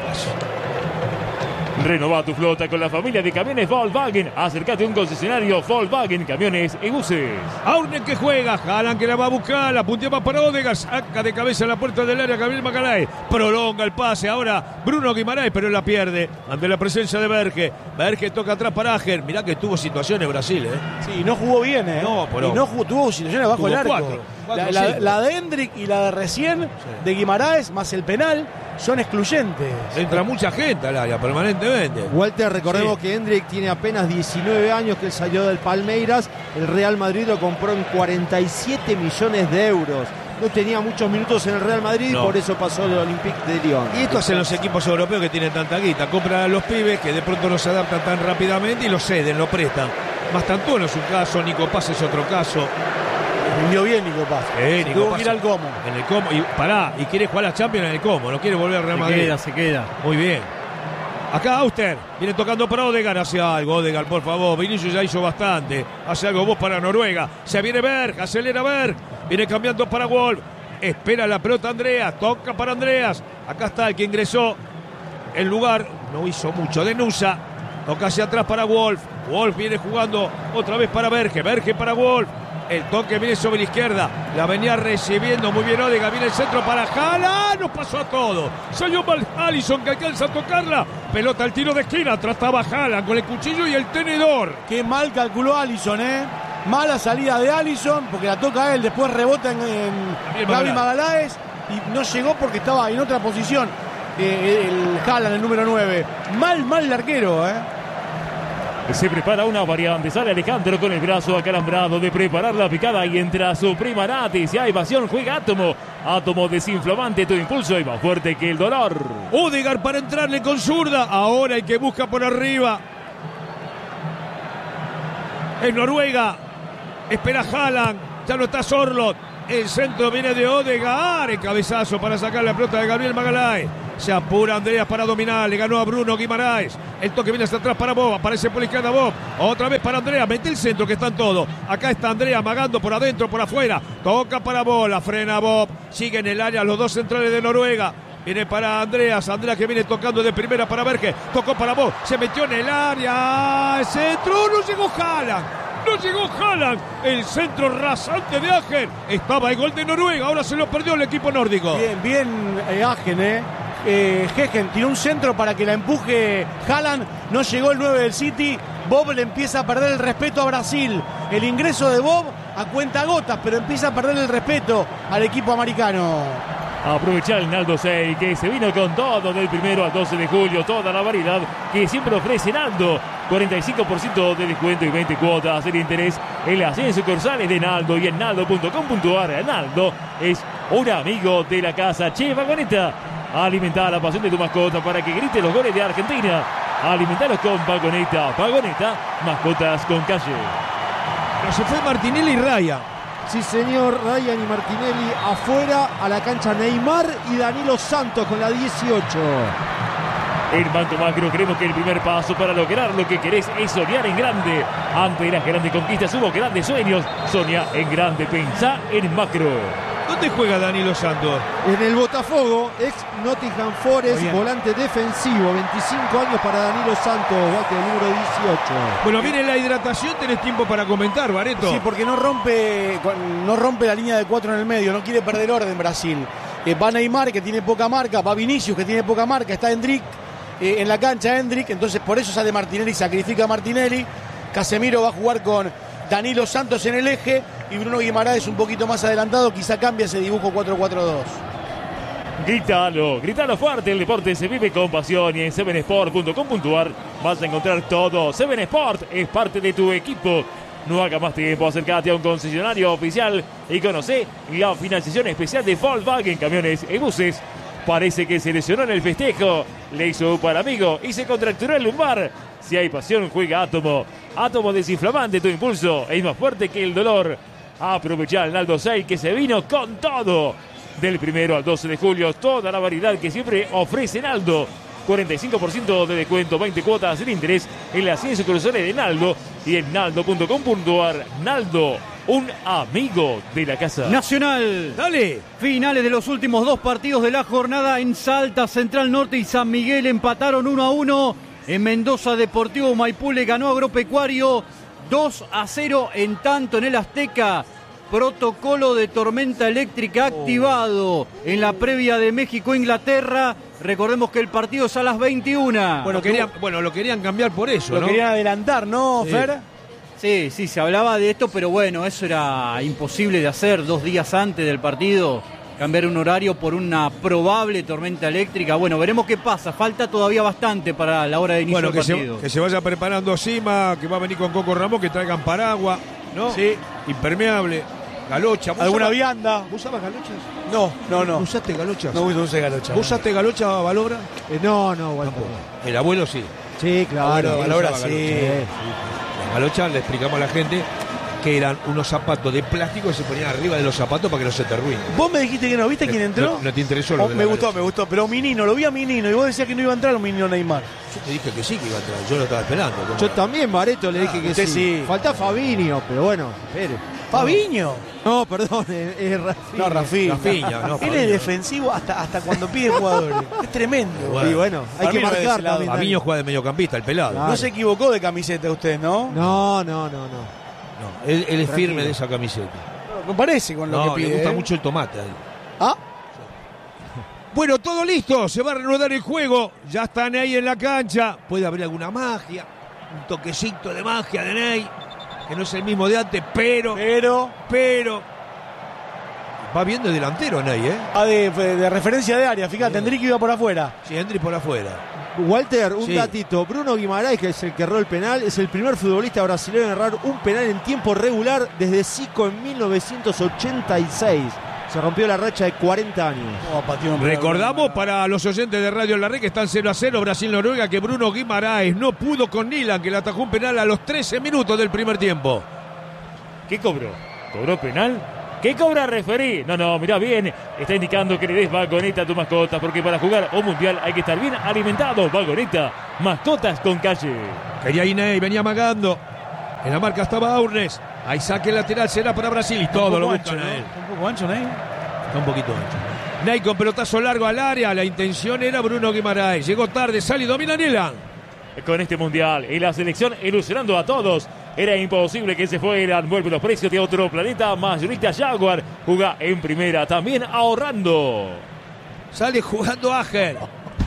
Renová tu flota con la familia de camiones Volkswagen. Acércate a un concesionario Volkswagen, camiones y buses. Aurne que juega, Haaland que la va a buscar, la punteaba para Odegaard, saca de cabeza a la puerta del área Gabriel Magaláes, prolonga el pase, ahora Bruno Guimaraes, pero la pierde ante la presencia de Berge. Berge toca atrás para Áger, mirá que tuvo situaciones Brasil, ¿eh? Sí, no jugó bien, ¿eh? No, pero- y no jugó, tuvo situaciones bajo Tuvo el arco. cuatro, cuatro, la, la- cinco. la de Endrick y la de recién, de Guimaraes, más el penal, son excluyentes. Entra mucha gente al área permanentemente. Walter, recordemos Sí. que Endrick tiene apenas diecinueve años, que él salió del Palmeiras. El Real Madrid lo compró en cuarenta y siete millones de euros. No tenía muchos minutos en el Real Madrid, No. y por eso pasó del Olympique de Lyon. Y esto hacen los equipos europeos que tienen tanta guita. Compran a los pibes que de pronto no se adaptan tan rápidamente y los ceden, lo prestan. Mastantuono es un caso, Nico Paz es otro caso. Rindió bien Nico Paz. Eh, Nico Tuvo Paz que ir al Como. En el Como. Y pará, y quiere jugar a la Champions en el Como, no quiere volver al Real Se Madrid. queda, se queda. Muy bien. Acá Auster viene tocando para Odegaard, hace algo, Odegaard, por favor. Vinicius ya hizo bastante. Hace algo vos para Noruega. Se viene Berg, acelera Berg. Viene cambiando para Wolf. Espera la pelota Andreas, toca para Andreas. Acá está el que ingresó el lugar. No hizo mucho. Denusa. Toca hacia atrás para Wolf. Wolf viene jugando otra vez para Berge. Berge para Wolf. El toque viene sobre la izquierda. La venía recibiendo muy bien Odegaard. Viene el centro para Haaland. Nos pasó a todo. Salió mal Alisson que alcanza a tocarla. Pelota al tiro de esquina. Atrás estaba Haaland con el cuchillo y el tenedor. Qué mal calculó Alisson, ¿eh? Mala salida de Alisson, porque la toca él, después rebota en, en Gabriel Magaláes. y no llegó porque estaba en otra posición. Eh, el Haaland, el número nueve. Mal, mal el arquero, ¿eh? Se prepara una variante, sale Alejandro con el brazo acalambrado de preparar la picada y entra su prima Nati. Si hay pasión, juega Átomo. Átomo desinflamante, tu impulso y más fuerte que el dolor. Odegaard para entrarle con zurda. Ahora el que busca por arriba es Noruega. Espera Haaland. Ya no está Sorloth. El centro viene de Odegaard. El cabezazo para sacar la pelota de Gabriel Magalhães. Se apura Andreas para dominar. Le ganó a Bruno Guimaraes. El toque viene hacia atrás para Bob. Aparece por la izquierda Bob. Otra vez para Andrea. Mete el centro que están todos. Acá está Andrea amagando por adentro, por afuera. Toca para Bob. La frena Bob. Sigue en el área los dos centrales de Noruega. Viene para Andreas. Andreas que viene tocando de primera para Berge. Tocó para Bob. Se metió en el área. El centro. No llegó Haaland. No llegó Haaland. El centro rasante de Agen. Estaba el gol de Noruega. Ahora se lo perdió el equipo nórdico. Bien, bien eh, Agen, eh. Eh, Gegen tiró un centro para que la empuje Haaland, no llegó el nueve del City. Bob le empieza a perder el respeto a Brasil. El ingreso de Bob a cuenta gotas, pero empieza a perder el respeto al equipo americano. Aprovechar el Naldo seis, que se vino con todo del primero al doce de julio. Toda la variedad que siempre ofrece Naldo. cuarenta y cinco por ciento de descuento y veinte cuotas de interés en las cien sucursales de Naldo y en naldo punto com punto ar. Naldo es un amigo de la casa. Che, Vagoneta, alimenta la pasión de tu mascota para que grite los goles de Argentina. Alimentalos con Vagoneta. Vagoneta, mascotas con calle. No, se fue Martinelli y Raya. Sí, señor, Ryan y Martinelli afuera. A la cancha Neymar y Danilo Santos con la dieciocho. En Banco Macro creemos que el primer paso para lograr lo que querés es soñar en grande. Ante las grandes conquistas hubo grandes sueños. Soñá en grande, pensá en macro. ¿Dónde juega Danilo Santos? En el Botafogo, ex Nottingham Forest, Bien. volante defensivo. veinticinco años para Danilo Santos, Walter, el número dieciocho. Bueno, viene la hidratación, tenés tiempo para comentar, Bareto. Sí, porque no rompe, no rompe la línea de cuatro en el medio, no quiere perder orden Brasil. Eh, va Neymar, que tiene poca marca, va Vinicius, que tiene poca marca, está Hendrik eh, en la cancha, Hendrik, entonces por eso sale Martinelli, sacrifica a Martinelli. Casemiro va a jugar con Danilo Santos en el eje y Bruno Guimaraes un poquito más adelantado, quizá cambia ese dibujo cuatro cuatro dos. Grítalo, grítalo fuerte, el deporte se vive con pasión y en seven sport punto com punto ar vas a encontrar todo. seven Sport es parte de tu equipo. No haga más tiempo, acércate a un concesionario oficial y conoce la financiación especial de Volkswagen Camiones y Buses. Parece que se lesionó en el festejo, le hizo un para amigo y se contracturó el lumbar. Si hay pasión, juega Átomo. Átomo desinflamante, tu impulso es más fuerte que el dolor. Aprovechá el Naldo seis que se vino con todo. Del primero al doce de julio, toda la variedad que siempre ofrece Naldo. cuarenta y cinco por ciento de descuento, veinte cuotas sin interés en las cien sucursales de Naldo y en naldo punto com punto ar. Naldo, un amigo de la casa. Nacional. Dale. Finales de los últimos dos partidos de la jornada en Salta, Central Norte y San Miguel empataron uno a uno. En Mendoza, Deportivo Maipú le ganó a Agropecuario dos a cero. En tanto, en el Azteca, protocolo de tormenta eléctrica activado en la previa de México-Inglaterra. Recordemos que el partido es a las veintiuna. Bueno, querían, bueno, lo querían cambiar por eso, Lo ¿no? querían adelantar, ¿no, Sí. Fer? Sí, sí, se hablaba de esto, pero bueno, eso era imposible de hacer dos días antes del partido. Cambiar un horario por una probable tormenta eléctrica. Bueno, veremos qué pasa. Falta todavía bastante para la hora de inicio Bueno, del que partido. se, que se vaya preparando Sima, que va a venir con Coco Ramón, que traigan paraguas, ¿no? Sí. Impermeable, galocha. ¿Vos ¿Alguna usabas- vianda? ¿Vos usabas galochas? No, no, no. ¿Usaste galochas? No uso galocha. ¿Vos usaste galocha, Valobra? Eh, no, no, Walter. El abuelo sí. Sí, claro. Bueno, él Valora usaba sí. galocha. Las galochas le explicamos a la gente que eran unos zapatos de plástico que se ponían arriba de los zapatos para que no se te arruinen. Vos me dijiste que no, ¿viste quién entró? No, no te interesó lo Oh, de me la gustó, galocha. me gustó, pero Minino, lo vi a Minino y vos decías que no iba a entrar un Minino Neymar. Yo te dije que sí que iba a entrar, yo lo estaba esperando. ¿Cómo Yo no? también, Bareto, le dije que usted sí. sí. Falta Fabinho, pero bueno, espere. Fabiño. No, perdón, es, es Rafinha. No, Rafinha. Rafinha, no, Él Fabiño. es defensivo hasta, hasta cuando pide jugadores. Es tremendo. Bueno. Y bueno, hay Para que mí no es de ese marcar lado. también. Fabiño juega de mediocampista, el pelado. Claro. No se equivocó de camiseta usted, ¿no? No, no, no, no. No, él, él es firme de esa camiseta. Me parece con lo No, que pide. le gusta ¿eh? mucho el tomate a él. Ah, Bueno, todo listo, se va a reanudar el juego, ya están ahí en la cancha, puede haber alguna magia, un toquecito de magia de Ney, que no es el mismo de antes, pero, pero pero, Va bien de delantero Ney, ¿eh? Ah, de, de referencia de área, fíjate, Sí. Endrick iba por afuera. Sí, Endrick por afuera. Walter, un Sí. datito. Bruno Guimarães, que es el que erró el penal, es el primer futbolista brasileño en errar un penal en tiempo regular desde Zico en mil novecientos ochenta y seis. Se rompió la racha de cuarenta años. Oh, pateó un penal. Recordamos para los oyentes de Radio La Red que están cero a cero Brasil-Noruega que Bruno Guimarães no pudo con Nilan, que le atajó un penal a los trece minutos del primer tiempo. ¿Qué cobró? ¿Cobró penal? ¿Qué cobra referí? No, no, mirá bien. Está indicando que le des vagoneta a tu mascota, porque para jugar un mundial hay que estar bien alimentado. Vagoneta, mascotas con calle. Quería Iney, venía amagando. En la marca estaba Aurnes. Ahí saque lateral será para Brasil y todo lo ancho, buscan ¿no? a él. Está un poco ancho, Ney. Está un poquito ancho. Ney con pelotazo largo al área. La intención era Bruno Guimarães. Llegó tarde, sale y domina Nilan. Con este mundial y la selección ilusionando a todos. Era imposible que se fueran. Vuelven los precios de otro planeta. Mayorista Jaguar juega en primera, también ahorrando. Sale jugando Ager.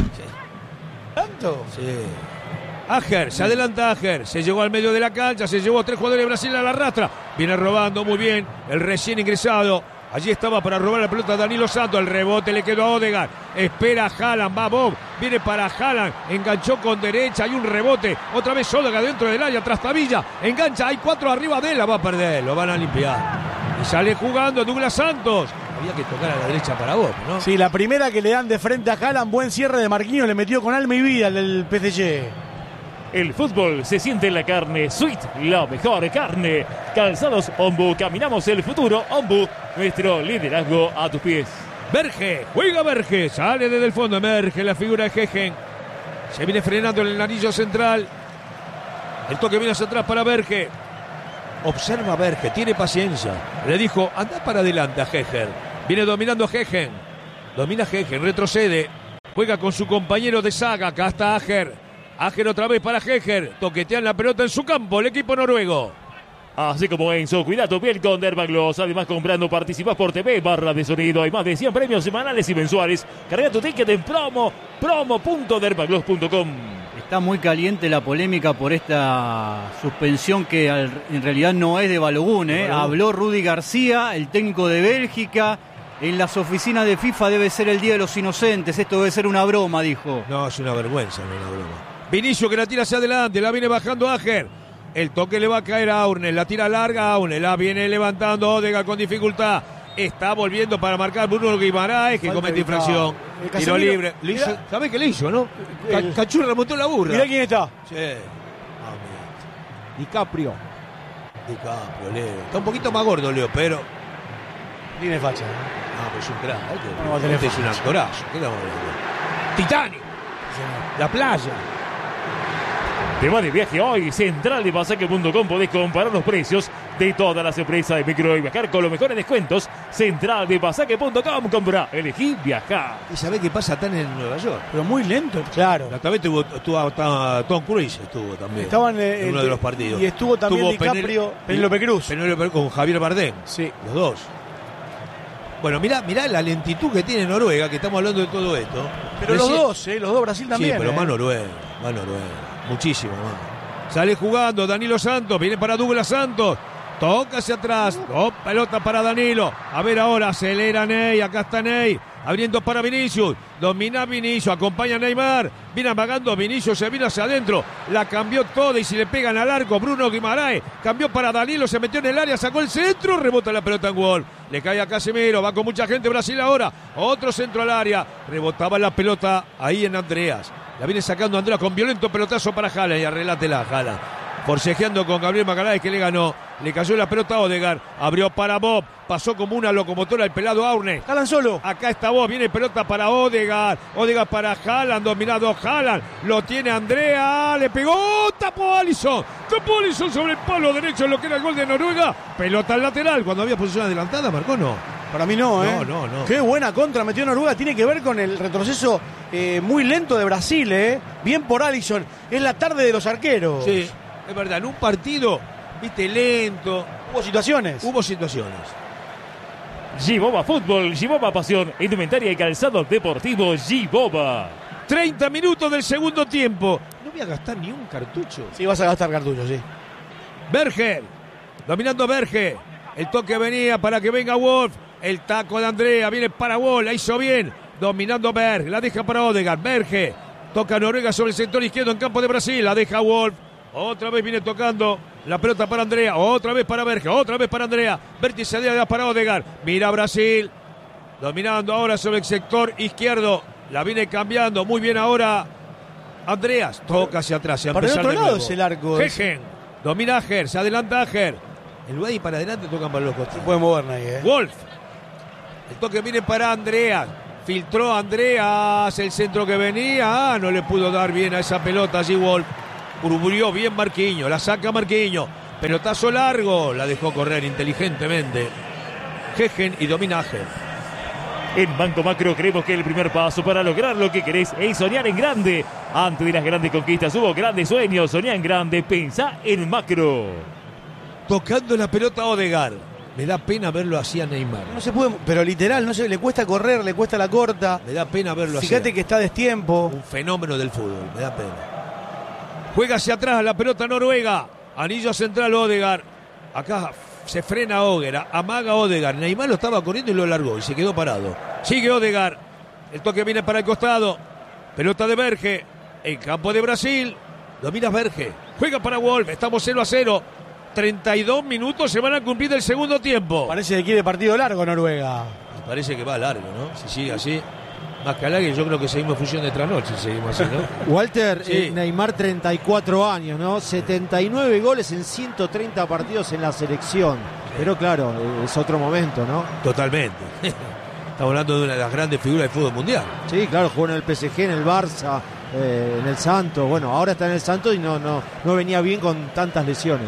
¿Tanto? Sí. Ager, se adelanta Ager, se llegó al medio de la cancha, se llevó a tres jugadores de Brasil a la rastra, viene robando muy bien el recién ingresado, allí estaba para robar la pelota Danilo Santos, el rebote le quedó a Odegaard, espera a Haaland, va Bob, viene para Haaland, enganchó con derecha, hay un rebote, otra vez Odegaard dentro del área, Trastabilla, engancha, hay cuatro arriba de él, la va a perder, lo van a limpiar, y sale jugando Douglas Santos. Había que tocar a la derecha para Bob, ¿no? Sí, la primera que le dan de frente a Haaland, buen cierre de Marquinhos, le metió con alma y vida el del P S G. El fútbol se siente en la carne. Sweet, la mejor carne. Calzados Ombu, caminamos el futuro. Ombu, nuestro liderazgo a tus pies. Berge, juega Berge, sale desde el fondo, emerge la figura de Gegen. Se viene frenando en el anillo central. El toque viene hacia atrás para Berge. Observa Berge, tiene paciencia. Le dijo, anda para adelante a Gegen. Viene dominando Gegen. Domina Gegen, retrocede. Juega con su compañero de saga. Acá está Ager. Ager otra vez para Heger, toquetean la pelota en su campo, el equipo noruego. Así como Enzo, cuida tu piel con Dermagloss. Además, comprando participas por T V, barra de sonido. Hay más de cien premios semanales y mensuales. Carga tu ticket en promo, promo punto dermagloss punto com. Está muy caliente la polémica por esta suspensión que al, en realidad no es de Balogun, ¿eh? Bueno. Habló Rudy García, el técnico de Bélgica. En las oficinas de FIFA debe ser el Día de los Inocentes. Esto debe ser una broma, dijo. No, es una vergüenza, no es una broma. Vinicio que la tira hacia adelante, la viene bajando Ager. El toque le va a caer a Aurnes, la tira larga a Aurnes, la viene levantando Odegaard con dificultad. Está volviendo para marcar Bruno Guimarães, que Falta comete de infracción. el Tiro Casemiro, libre. Le hizo- mirá. ¿Sabe qué le hizo, no? Ca- El- Cachurra remontó la burra. Mirá quién está. Sí. Ah, DiCaprio. mira. DiCaprio, Leo. Está un poquito más gordo, Leo, pero. Tiene facha. ¿eh? No, pero es un crack. Este, No va a tener este es un facha. actorazo. ¿Qué estamos hablando? Titanic. La playa. Te va de viaje hoy, central de pasaje punto com. Podés comparar los precios de todas las empresas de micro y viajar con los mejores descuentos. central de pasaje punto com. Compra, elegí viajar. ¿Y sabés qué pasa tan en Nueva York? Pero muy lento, claro. La otra vez estuvo, estuvo- estaba Tom Cruise, estuvo también. Estaban eh, en uno el- de los partidos. Y estuvo también Tuvo DiCaprio, Penel- Penélope Cruz. Penélope Cruz con Javier Bardem. Sí. Los dos. Bueno, mirá, mirá la lentitud que tiene Noruega, que estamos hablando de todo esto. Pero Recién- los dos, ¿eh? Los dos, Brasil también. Sí, pero ¿eh? más Noruega, más Noruega. Muchísimo más. Sale jugando Danilo Santos, viene para Douglas Santos. Toca hacia atrás. Oh, pelota para Danilo. A ver ahora, acelera Ney. Acá está Ney. Abriendo para Vinicius. Domina Vinicius. Acompaña a Neymar. Viene amagando Vinicius. Se vino hacia adentro. La cambió toda y si le pegan al arco. Bruno Guimarães. Cambió para Danilo. Se metió en el área. Sacó el centro. Rebota la pelota en gol. Le cae a Casemiro. Va con mucha gente Brasil ahora. Otro centro al área. Rebotaba la pelota ahí en Andreas. La viene sacando Andreas con violento pelotazo para Haaland. Y arrelátela Haaland. Forcejeando con Gabriel Magalhães que le ganó. Le cayó la pelota a Odegaard. Abrió para Bob. Pasó como una locomotora el pelado Aurnes. Haaland solo. Acá está Bob. Viene pelota para Odegaard. Odegaard para Haaland. Dominado Haaland. Lo tiene Andrea. Le pegó. Tapó Alisson. Tapó Alisson sobre el palo derecho en lo que era el gol de Noruega. Pelota al lateral. Cuando había posición adelantada, marcó no. Para mí no, ¿eh? No, no, no. Qué buena contra metió Noruega. Tiene que ver con el retroceso eh, muy lento de Brasil, ¿eh? Bien por Alisson. Es la tarde de los arqueros. Sí, es verdad. En un partido, viste, lento. Hubo situaciones. Hubo situaciones. G-Boba Fútbol, G-Boba Pasión, indumentaria y calzado deportivo G-Boba. treinta minutos del segundo tiempo. No voy a gastar ni un cartucho. Sí, vas a gastar cartuchos, sí. Berge, dominando Berge. El toque venía para que venga Wolf. El taco de Andrea, viene para Wall, la hizo bien. Dominando Berg, la deja para Odegaard. Berge, toca Noruega sobre el sector izquierdo en campo de Brasil. La deja Wolf. Otra vez viene tocando la pelota para Andrea. Otra vez para Berge, otra vez para Andrea. Vértice de para Odegaard. Mira Brasil. Dominando ahora sobre el sector izquierdo. La viene cambiando muy bien ahora Andreas. Toca hacia atrás. Para el otro lado es el arco. Hegen. Domina Ager, se adelanta Ager. El lugar y para adelante tocan para los costados. Se puede mover nadie, ¿eh? Wolf. El toque viene para Andreas. Filtró Andreas. El centro que venía. Ah, no le pudo dar bien a esa pelota allí Wolf. Murmurió bien Marquinhos. La saca Marquinhos. Pelotazo largo. La dejó correr inteligentemente Hegen y domina Ager. En Banco Macro creemos que el primer paso para lograr lo que querés es soñar en grande. Antes de las grandes conquistas hubo grandes sueños. Soñá en grande, pensá en Macro. Tocando la pelota a Odegaard. Me da pena verlo así a Neymar. No se puede, pero literal, no se le cuesta correr, le cuesta la corta. Me da pena verlo así. Fíjate que está a destiempo. Un fenómeno del fútbol, me da pena. Juega hacia atrás la pelota Noruega. Anillo central Odegaard. Acá se frena Odegaard, amaga Odegaard. Neymar lo estaba corriendo y lo largó y se quedó parado. Sigue Odegaard. El toque viene para el costado. Pelota de Berge. En campo de Brasil. Domina Berge. Juega para Wolf. Estamos cero a cero. treinta y dos minutos se van a cumplir del segundo tiempo. Parece que quiere partido largo Noruega. Me parece que va largo, ¿no? Si sigue así. Más que alargue, yo creo que seguimos fusión de trasnoche si seguimos así, ¿no? Walter, Sí. eh, Neymar treinta y cuatro años, ¿no? setenta y nueve goles en ciento treinta partidos en la selección. Pero claro, eh, es otro momento, ¿no? Totalmente. Estamos hablando de una de las grandes figuras del fútbol mundial. Sí, claro, jugó en el P S G, en el Barça, eh, en el Santos. Bueno, ahora está en el Santos y no, no, no venía bien con tantas lesiones.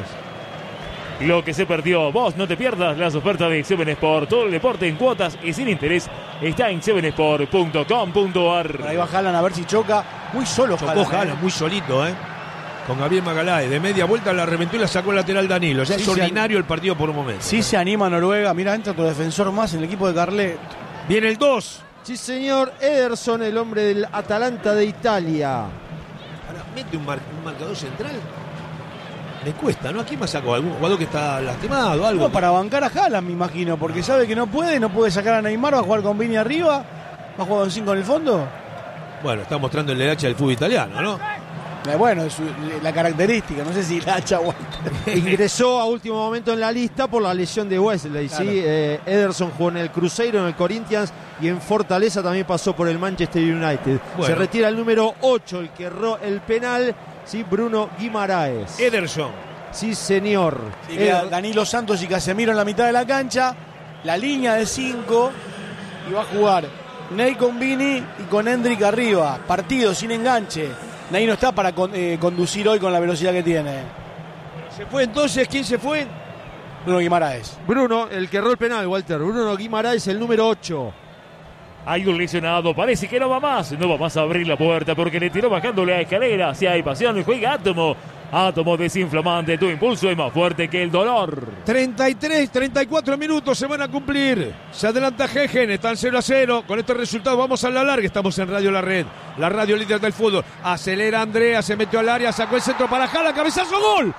Lo que se perdió, vos no te pierdas las ofertas de Seven Sport. Todo el deporte en cuotas y sin interés está en seven sport punto com punto a r. Ahí va Haaland a ver si choca. Muy solo Chocó Haaland. Haaland, muy solito, ¿eh? Con Gabriel Magaláes. De media vuelta la reventó y la sacó el lateral Danilo. Ya Sí, es se ordinario el partido por un momento. Sí se anima Noruega. Mira, entra otro defensor más en el equipo de Carlet. Viene el dos. Sí, señor, Ederson, el hombre del Atalanta de Italia. Ahora, mete un, mar- un marcador central. Me cuesta, ¿no? ¿A quién más sacó? ¿Algún jugador que está lastimado? Algo. No, para bancar a Haaland, me imagino, porque sabe que no puede, no puede sacar a Neymar, va a jugar con Vini arriba, va a jugar con cinco en el fondo. Bueno, está mostrando el derecha del fútbol italiano, ¿no? Eh, bueno, es su- la característica, no sé si la hacha aguanta. Ingresó a último momento en la lista por la lesión de Wesley. Claro. ¿sí? Eh, Ederson jugó en el Cruzeiro, en el Corinthians y en Fortaleza también pasó por el Manchester United. Bueno. Se retira el número ocho, el que erró el penal, ¿sí? Bruno Guimaraes. Ederson. Sí, señor. Sí, queda Eder- Danilo Santos y Casemiro en la mitad de la cancha, la línea de cinco, y va a jugar Ney con Vini y con Hendrik arriba. Partido sin enganche. Ney no está para con- eh, conducir hoy con la velocidad que tiene. ¿Se fue entonces? ¿Quién se fue? Bruno Guimaraes. Bruno, el que erró el penal, Walter. Bruno Guimaraes, el número ocho. Hay un lesionado, parece que no va más. No va más a abrir la puerta porque le tiró bajando la escalera. Si hay pasión, juega Átomo. Átomo desinflamante, tu impulso es más fuerte que el dolor. treinta y tres, treinta y cuatro minutos se van a cumplir. Se adelanta Hegen, están cero a cero. Con este resultado vamos a la larga. Estamos en Radio La Red, la radio líder del fútbol. Acelera Andrea, se metió al área, sacó el centro para Haaland, cabezazo, gol.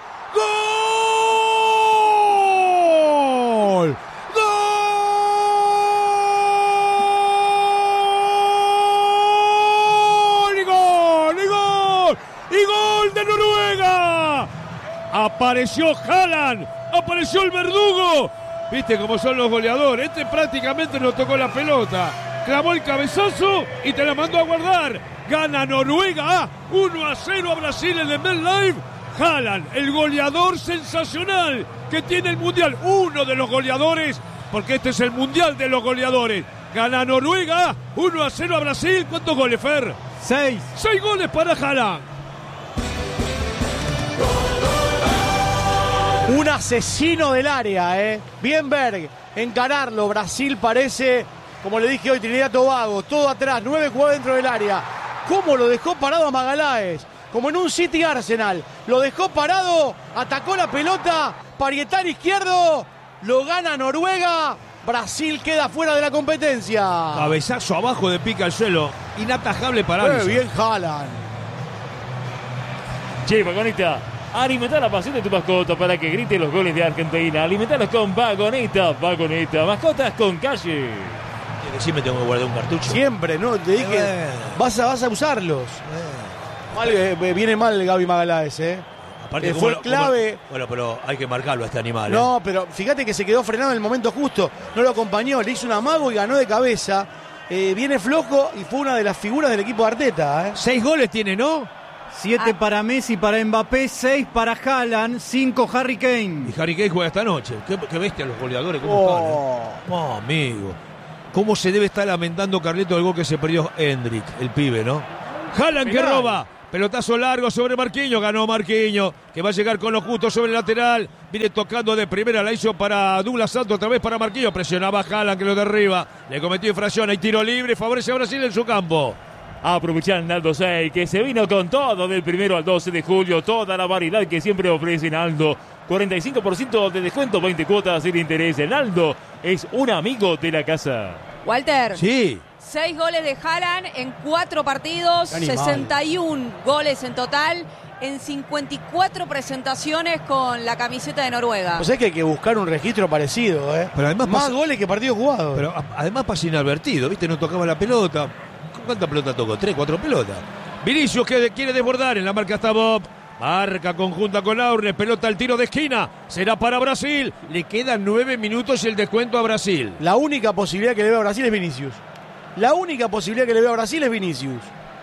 ¡Gol! ¡Gol! ¡Y gol! ¡Y gol! ¡Y gol de Noruega! Apareció Haaland, apareció el verdugo. Viste cómo son los goleadores. Este prácticamente no tocó la pelota. Clavó el cabezazo y te la mandó a guardar. Gana Noruega uno a cero a Brasil en el MetLife. Haaland, el goleador sensacional que tiene el Mundial. Uno de los goleadores, porque este es el Mundial de los goleadores. Gana Noruega uno a cero a Brasil. ¿Cuántos goles, Fer? Seis. Seis goles para Haaland. Un asesino del área, ¿eh? Bien Berg, encararlo. Brasil parece, como le dije hoy, Trinidad y Tobago, todo atrás, nueve jugadores dentro del área. ¿Cómo lo dejó parado a Magaláes? Como en un City Arsenal. Lo dejó parado, atacó la pelota, parietal izquierdo, lo gana Noruega. Brasil queda fuera de la competencia. Cabezazo abajo de pica al suelo. Inatajable para Muy Alisson. bien Haaland. Che, Paconita, Alimenta la pasión de tu mascota para que grite los goles de Argentina. Alimentalos con Vagoneta. Vagoneta. Mascotas con calle. Que sí me tengo que guardar un cartucho. Siempre, ¿no? Te dije, Eh. vas, a, vas a usarlos. Eh. Mal, eh, viene mal Gaby Magaláes, ¿eh? Aparte, Eh, ¿cómo fue lo- clave. cómo- bueno, pero hay que marcarlo a este animal. ¿eh? No, pero fíjate que se quedó frenado en el momento justo. No lo acompañó, le hizo un amago y ganó de cabeza. Eh, viene flojo y fue una de las figuras del equipo de Arteta, ¿eh? Seis goles tiene, ¿no? Siete Ah. para Messi, para Mbappé, seis para Haaland, cinco Harry Kane. Y Harry Kane juega esta noche. Qué, qué bestia los goleadores, cómo Oh. están. ¿eh? Oh, amigo. ¿Cómo se debe estar lamentando Carleto del gol que se perdió Hendrik, el pibe, ¿no? Haaland que Penal. roba. Pelotazo largo sobre Marquinhos. Ganó Marquinhos, que va a llegar con lo justo sobre el lateral. Viene tocando de primera, la hizo para Douglas Santos, otra vez para Marquinhos. Presionaba a Haaland que lo derriba. Le cometió infracción. Hay tiro libre. Favorece a Brasil en su campo. Aprovechar Naldo seis, que se vino con todo del primero al doce de julio. Toda la variedad que siempre ofrece Naldo. cuarenta y cinco por ciento de descuento, veinte cuotas sin interés. Naldo es un amigo de la casa. Walter. Sí. Seis goles de Haaland en cuatro partidos, Qué animal. sesenta y uno goles en total en cincuenta y cuatro presentaciones con la camiseta de Noruega. O sea que hay que buscar un registro parecido, ¿eh? Pero además Más pasa- goles que partidos jugados. Pero a- además pasa inadvertido, ¿viste? No tocaba la pelota. ¿Cuántas pelotas tocó? ¿Tres, cuatro pelotas? Vinicius que quiere desbordar. En la marca está Bob. Marca conjunta con Aurne. Pelota al tiro de esquina. Será para Brasil. Le quedan nueve minutos y el descuento a Brasil. La única posibilidad que le veo a Brasil es Vinicius. La única posibilidad que le veo a Brasil es Vinicius.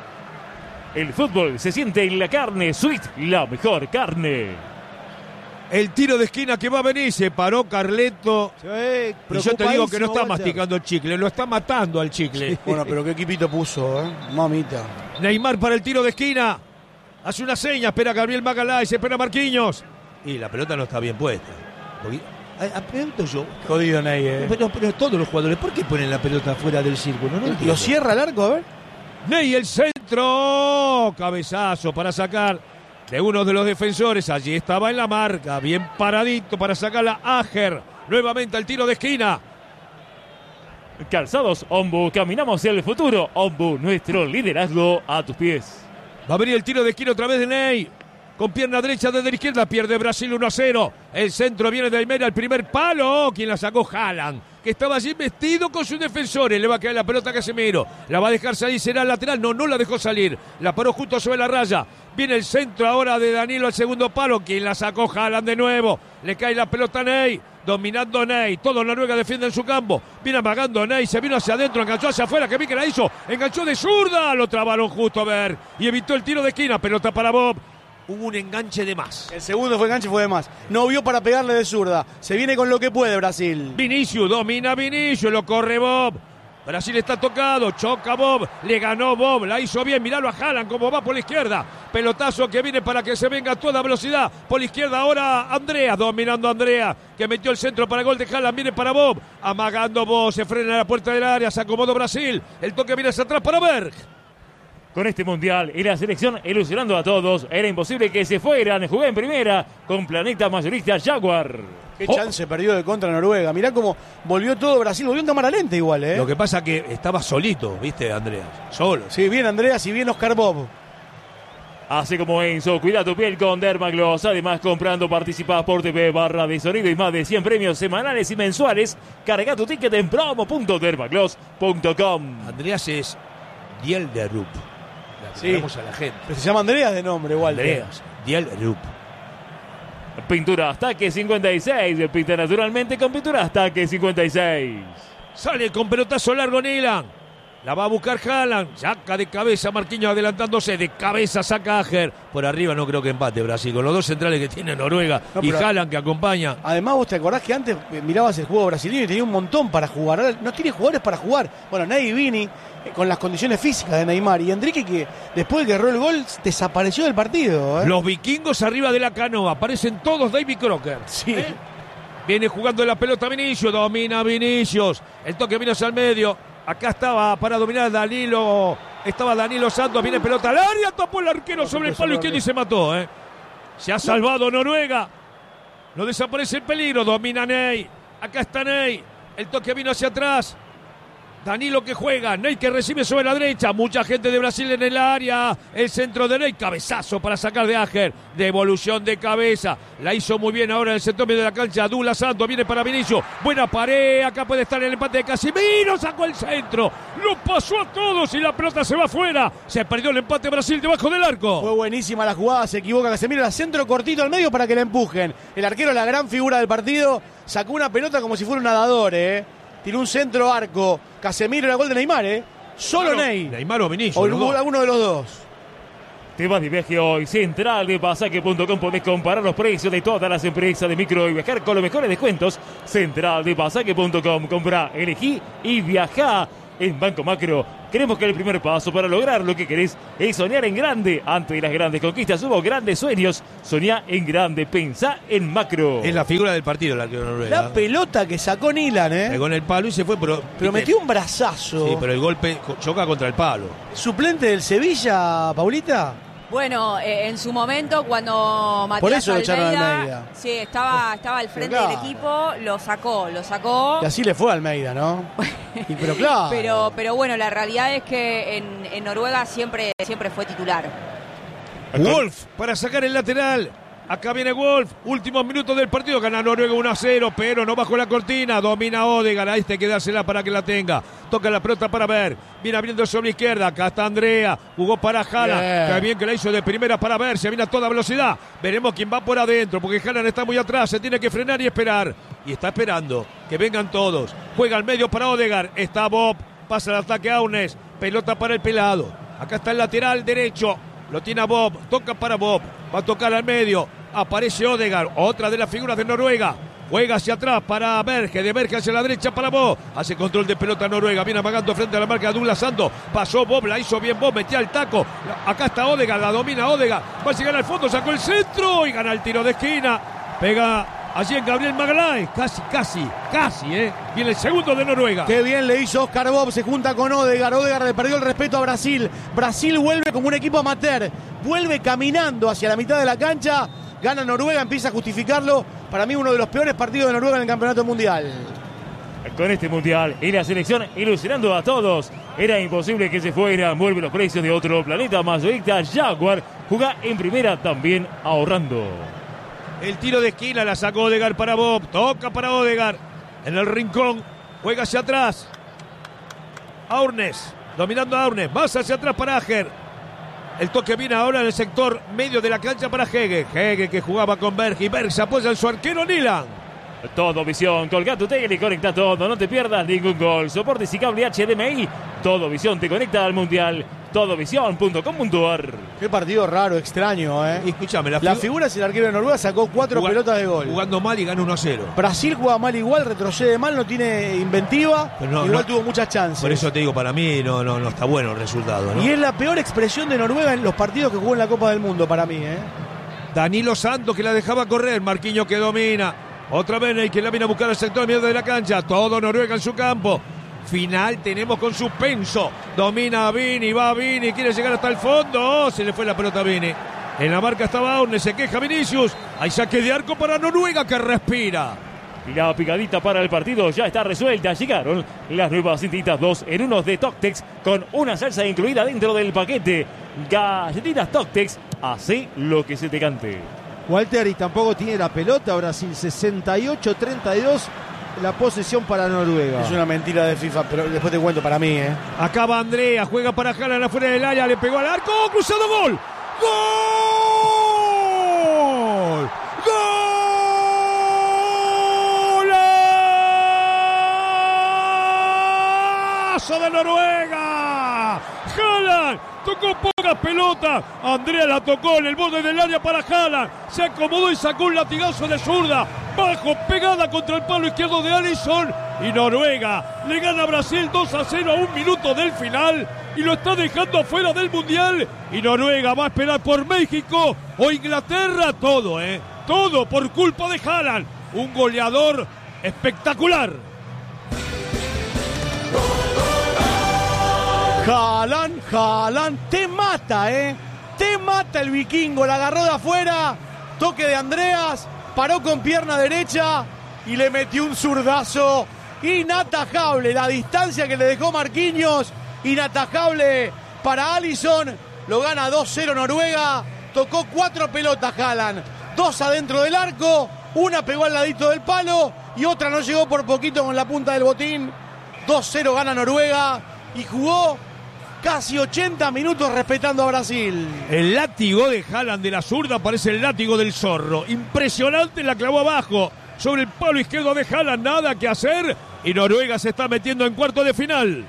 El fútbol se siente en la carne. Sweet, la mejor carne. El tiro de esquina que va a venir. Se paró Carleto. Y yo te digo que no está masticando el chicle. Lo está matando al chicle. Bueno, pero qué equipito puso, ¿eh? Mamita. Neymar para el tiro de esquina. Hace una seña, espera Gabriel Magaláes, espera Marquinhos. Y la pelota no está bien puesta. Porque, a, a, pregunto yo, Jodido Ney, ¿eh? pero, pero todos los jugadores, ¿por qué ponen la pelota fuera del círculo? No entiendo. ¿Lo cierra el arco? A ver. Ney, el centro. Cabezazo para sacar de uno de los defensores. Allí estaba en la marca, bien paradito para sacarla Ager. Nuevamente al tiro de esquina. Calzados Ombu, caminamos hacia el futuro. Ombu, nuestro liderazgo a tus pies. Va a venir el tiro de esquina otra vez de Ney. Con pierna derecha desde la izquierda. Pierde Brasil uno a cero. El centro viene de Aymera. El primer palo. Quien la sacó Haaland. Que estaba allí vestido con sus defensores. Le va a caer la pelota a Casemiro. La va a dejar salir. Será el lateral. No, no la dejó salir. La paró justo sobre la raya. Viene el centro ahora de Danilo al segundo palo. Quien la sacó Haaland de nuevo. Le cae la pelota a Ney. Dominando Ney. Todo Noruega defiende en su campo. Viene amagando Ney. Se vino hacia adentro. Enganchó hacia afuera. Que vi que la hizo. Enganchó de zurda. Lo trabaron justo a ver. Y evitó el tiro de esquina. Pelota para Bob. Hubo un enganche de más. El segundo fue enganche, fue de más. No vio para pegarle de zurda. Se viene con lo que puede Brasil. Vinicius, domina Vinicius, lo corre Bob. Brasil está tocado, choca Bob, le ganó Bob, la hizo bien, miralo a Haaland como va por la izquierda. Pelotazo que viene para que se venga a toda velocidad. Por la izquierda ahora Andrea, dominando Andrea, que metió el centro para el gol de Haaland, viene para Bob. Amagando Bob, se frena a la puerta del área, se acomodó Brasil. El toque viene hacia atrás para Berg. Con este mundial y la selección ilusionando a todos, era imposible que se fueran. Jugué en primera con Planeta Mayorista Jaguar. Qué Oh. chance perdió de contra Noruega. Mirá cómo volvió todo Brasil. Volvió en cámara lenta igual, ¿eh? Lo que pasa que estaba solito, ¿viste, Andrea? Solo. Sí, bien Andreas y bien Oscar Bob. Así como Enzo, cuida tu piel con Dermagloss. Además, comprando participás por T V, barra de sonido y más de cien premios semanales y mensuales. Carga tu ticket en promo punto dermagloss punto com. Andreas es Diel de Rup. Sí. Vamos a la gente. Pero se llama Andreas de nombre, Walter. Andreas, Diel Rup. Pintura Ataque cincuenta y seis. Pinta naturalmente con Pintura Ataque cincuenta y seis. Sale con pelotazo largo Nilan. La va a buscar Haaland. Saca de cabeza Marquinhos adelantándose. De cabeza saca Ager. Por arriba no creo que empate Brasil. Con los dos centrales que tiene Noruega No, y pero- Haaland que acompaña. Además, vos te acordás que antes eh, mirabas el juego brasileño y tenía un montón para jugar. Ahora no tiene jugadores para jugar. Bueno, Ney y Vini, eh, con las condiciones físicas de Neymar. Y Enrique, que después de que erró el gol, desapareció del partido. ¿eh? Los vikingos arriba de la canoa. Aparecen todos David Crocker. Sí. Viene jugando la pelota Vinicius. Domina Vinicius. El toque vino hacia el medio. Acá estaba para dominar Danilo. Estaba Danilo Santos. Viene pelota al área. Tapó el arquero sobre el palo izquierdo y se mató. ¿eh? Se ha salvado Noruega. No desaparece el peligro. Domina Ney. Acá está Ney. El toque vino hacia atrás. Danilo que juega, Ney que recibe sobre la derecha, mucha gente de Brasil en el área, el centro de Ney, cabezazo para sacar de Ager, devolución de cabeza, la hizo muy bien ahora en el centro medio de la cancha, Douglas Santos viene para Vinicius, buena pared, acá puede estar el empate de Casemiro, sacó el centro, lo pasó a todos y la pelota se va afuera, se perdió el empate Brasil debajo del arco. Fue buenísima la jugada, se equivoca Casemiro, la centro cortito al medio para que la empujen, el arquero, la gran figura del partido, sacó una pelota como si fuera un nadador, eh. Tiró un centro arco. Casemiro era gol de Neymar, ¿eh? Solo Neymar, Ney. Neymar o Vinicius. O alguno de los dos. Te vas de viaje hoy. Central de Pasaje punto com. Podés comparar los precios de todas las empresas de micro y viajar con los mejores descuentos. Central de Pasaje punto com. Comprá, elegí y viajá. En Banco Macro, creemos que el primer paso para lograr lo que querés es soñar en grande. Antes de las grandes conquistas hubo grandes sueños. Soñá en grande, pensá en macro. Es la figura del partido la que Noruega. La pelota que sacó Nilan, ¿eh? Pegó en el palo y se fue, pero... Pero metió un brazazo. Sí, pero el golpe choca contra el palo. ¿Suplente del Sevilla, Paulita? Bueno, eh, en su momento cuando Matías Por eso lo Almeida, echaron a Almeida. Sí, estaba, estaba al frente Pero del claro. equipo, lo sacó, lo sacó. Y así le fue a Almeida, ¿no? Y pero claro. Pero, pero bueno, la realidad es que en, en Noruega siempre, siempre fue titular. Wolf para sacar el lateral. Acá viene Wolf, últimos minutos del partido, gana Noruega uno a cero, pero no bajó la cortina, domina Odegaard, ahí hay que dársela para que la tenga, toca la pelota para ver, viene abriendo sobre la izquierda, acá está Andrea, jugó para Haaland, Bien. qué bien que la hizo de primera para ver, se viene a toda velocidad, veremos quién va por adentro, porque Haaland está muy atrás, se tiene que frenar y esperar, y está esperando que vengan todos, juega al medio para Odegaard, está Bob, pasa el ataque a Aunes, pelota para el pelado, acá está el lateral derecho, lo tiene a Bob, toca para Bob, va a tocar al medio, aparece Odegaard, otra de las figuras de Noruega. Juega hacia atrás para Berge, de Berge hacia la derecha para Bob. Hace control de pelota Noruega, viene amagando frente a la marca de Douglas Santos. Pasó Bob, la hizo bien Bob, metía el taco. Acá está Odegaard, la domina Odegaard. Va a llegar al fondo, sacó el centro y gana el tiro de esquina. Pega allí en Gabriel Magalhães, casi, casi, casi, ¿eh? Viene el segundo de Noruega. Qué bien le hizo Oscar Bob, se junta con Odegaard. Odegaard le perdió el respeto a Brasil. Brasil vuelve como un equipo amateur. Vuelve caminando hacia la mitad de la cancha. Gana Noruega, empieza a justificarlo. Para mí uno de los peores partidos de Noruega en el campeonato mundial. Con este mundial y la selección ilusionando a todos. Era imposible que se fuera. Vuelve los precios de otro planeta. Mayorista Jaguar juega en primera también ahorrando. El tiro de esquina la sacó Odegaard para Bob. Toca para Odegaard. En el rincón. Juega hacia atrás. Aurnes. Dominando a Aurnes. Más hacia atrás para Ager. El toque viene ahora en el sector medio de la cancha para Hege. Hege que jugaba con Berg. Y Berg se apoya en su arquero Nilan. Todo Visión, colga tu tele y conecta todo. No te pierdas ningún gol. Soportes y cable H D M I. Todo Visión te conecta al Mundial. todo visión punto com punto a r. Qué partido raro, extraño, ¿eh? Escúchame, la, la figu- figura es el arquero de Noruega, sacó cuatro Jugando, pelotas de gol. Jugando mal y gana uno a cero. Brasil juega mal igual, retrocede mal, no tiene inventiva. Pero no, igual no, tuvo muchas chances. Por eso te digo, para mí no, no, no está bueno el resultado, ¿no? Y es la peor expresión de Noruega en los partidos que jugó en la Copa del Mundo, para mí, ¿eh? Danilo Santos que la dejaba correr, Marquinhos que domina. Otra vez Ney que la viene a buscar al sector medio de la cancha. Todo Noruega en su campo. Final tenemos con suspenso. Domina a Vini, va a Vini, quiere llegar hasta el fondo. Oh, se le fue la pelota a Vini. En la marca estaba Aurnes, se queja Vinicius. Hay saque de arco para Noruega que respira. Y la picadita para el partido ya está resuelta. Llegaron las nuevas cintitas dos en uno de Toctex con una salsa incluida dentro del paquete. Galletitas Toctex, hace lo que se te cante. Walter, y tampoco tiene la pelota Brasil, sesenta y ocho treinta y dos la posesión para Noruega. Es una mentira de FIFA, pero después te cuento para mí, ¿eh? Acaba Andrea, juega para Haaland afuera del área, le pegó al arco, cruzado, gol. ¡Gol! ¡Golazo de Noruega! Haaland tocó pocas pelotas, Andrea la tocó en el borde del área para Haaland, se acomodó y sacó un latigazo de zurda, bajo, pegada contra el palo izquierdo de Alisson, y Noruega le gana a Brasil dos a cero a un minuto del final y lo está dejando afuera del Mundial. Y Noruega va a esperar por México o Inglaterra, todo, ¿eh? Todo por culpa de Haaland, un goleador espectacular. Haaland, Haaland, te mata, ¿eh? Te mata el vikingo, la agarró de afuera, toque de Andreas, paró con pierna derecha y le metió un zurdazo inatajable. La distancia que le dejó Marquinhos, inatajable para Alisson. Lo gana dos cero Noruega. Tocó cuatro pelotas Haaland. Dos adentro del arco. Una pegó al ladito del palo y otra no llegó por poquito con la punta del botín. dos cero gana Noruega y jugó casi ochenta minutos respetando a Brasil. El látigo de Haaland de la zurda parece el látigo del zorro. Impresionante, la clavó abajo. Sobre el palo izquierdo de Haaland, nada que hacer. Y Noruega se está metiendo en cuarto de final.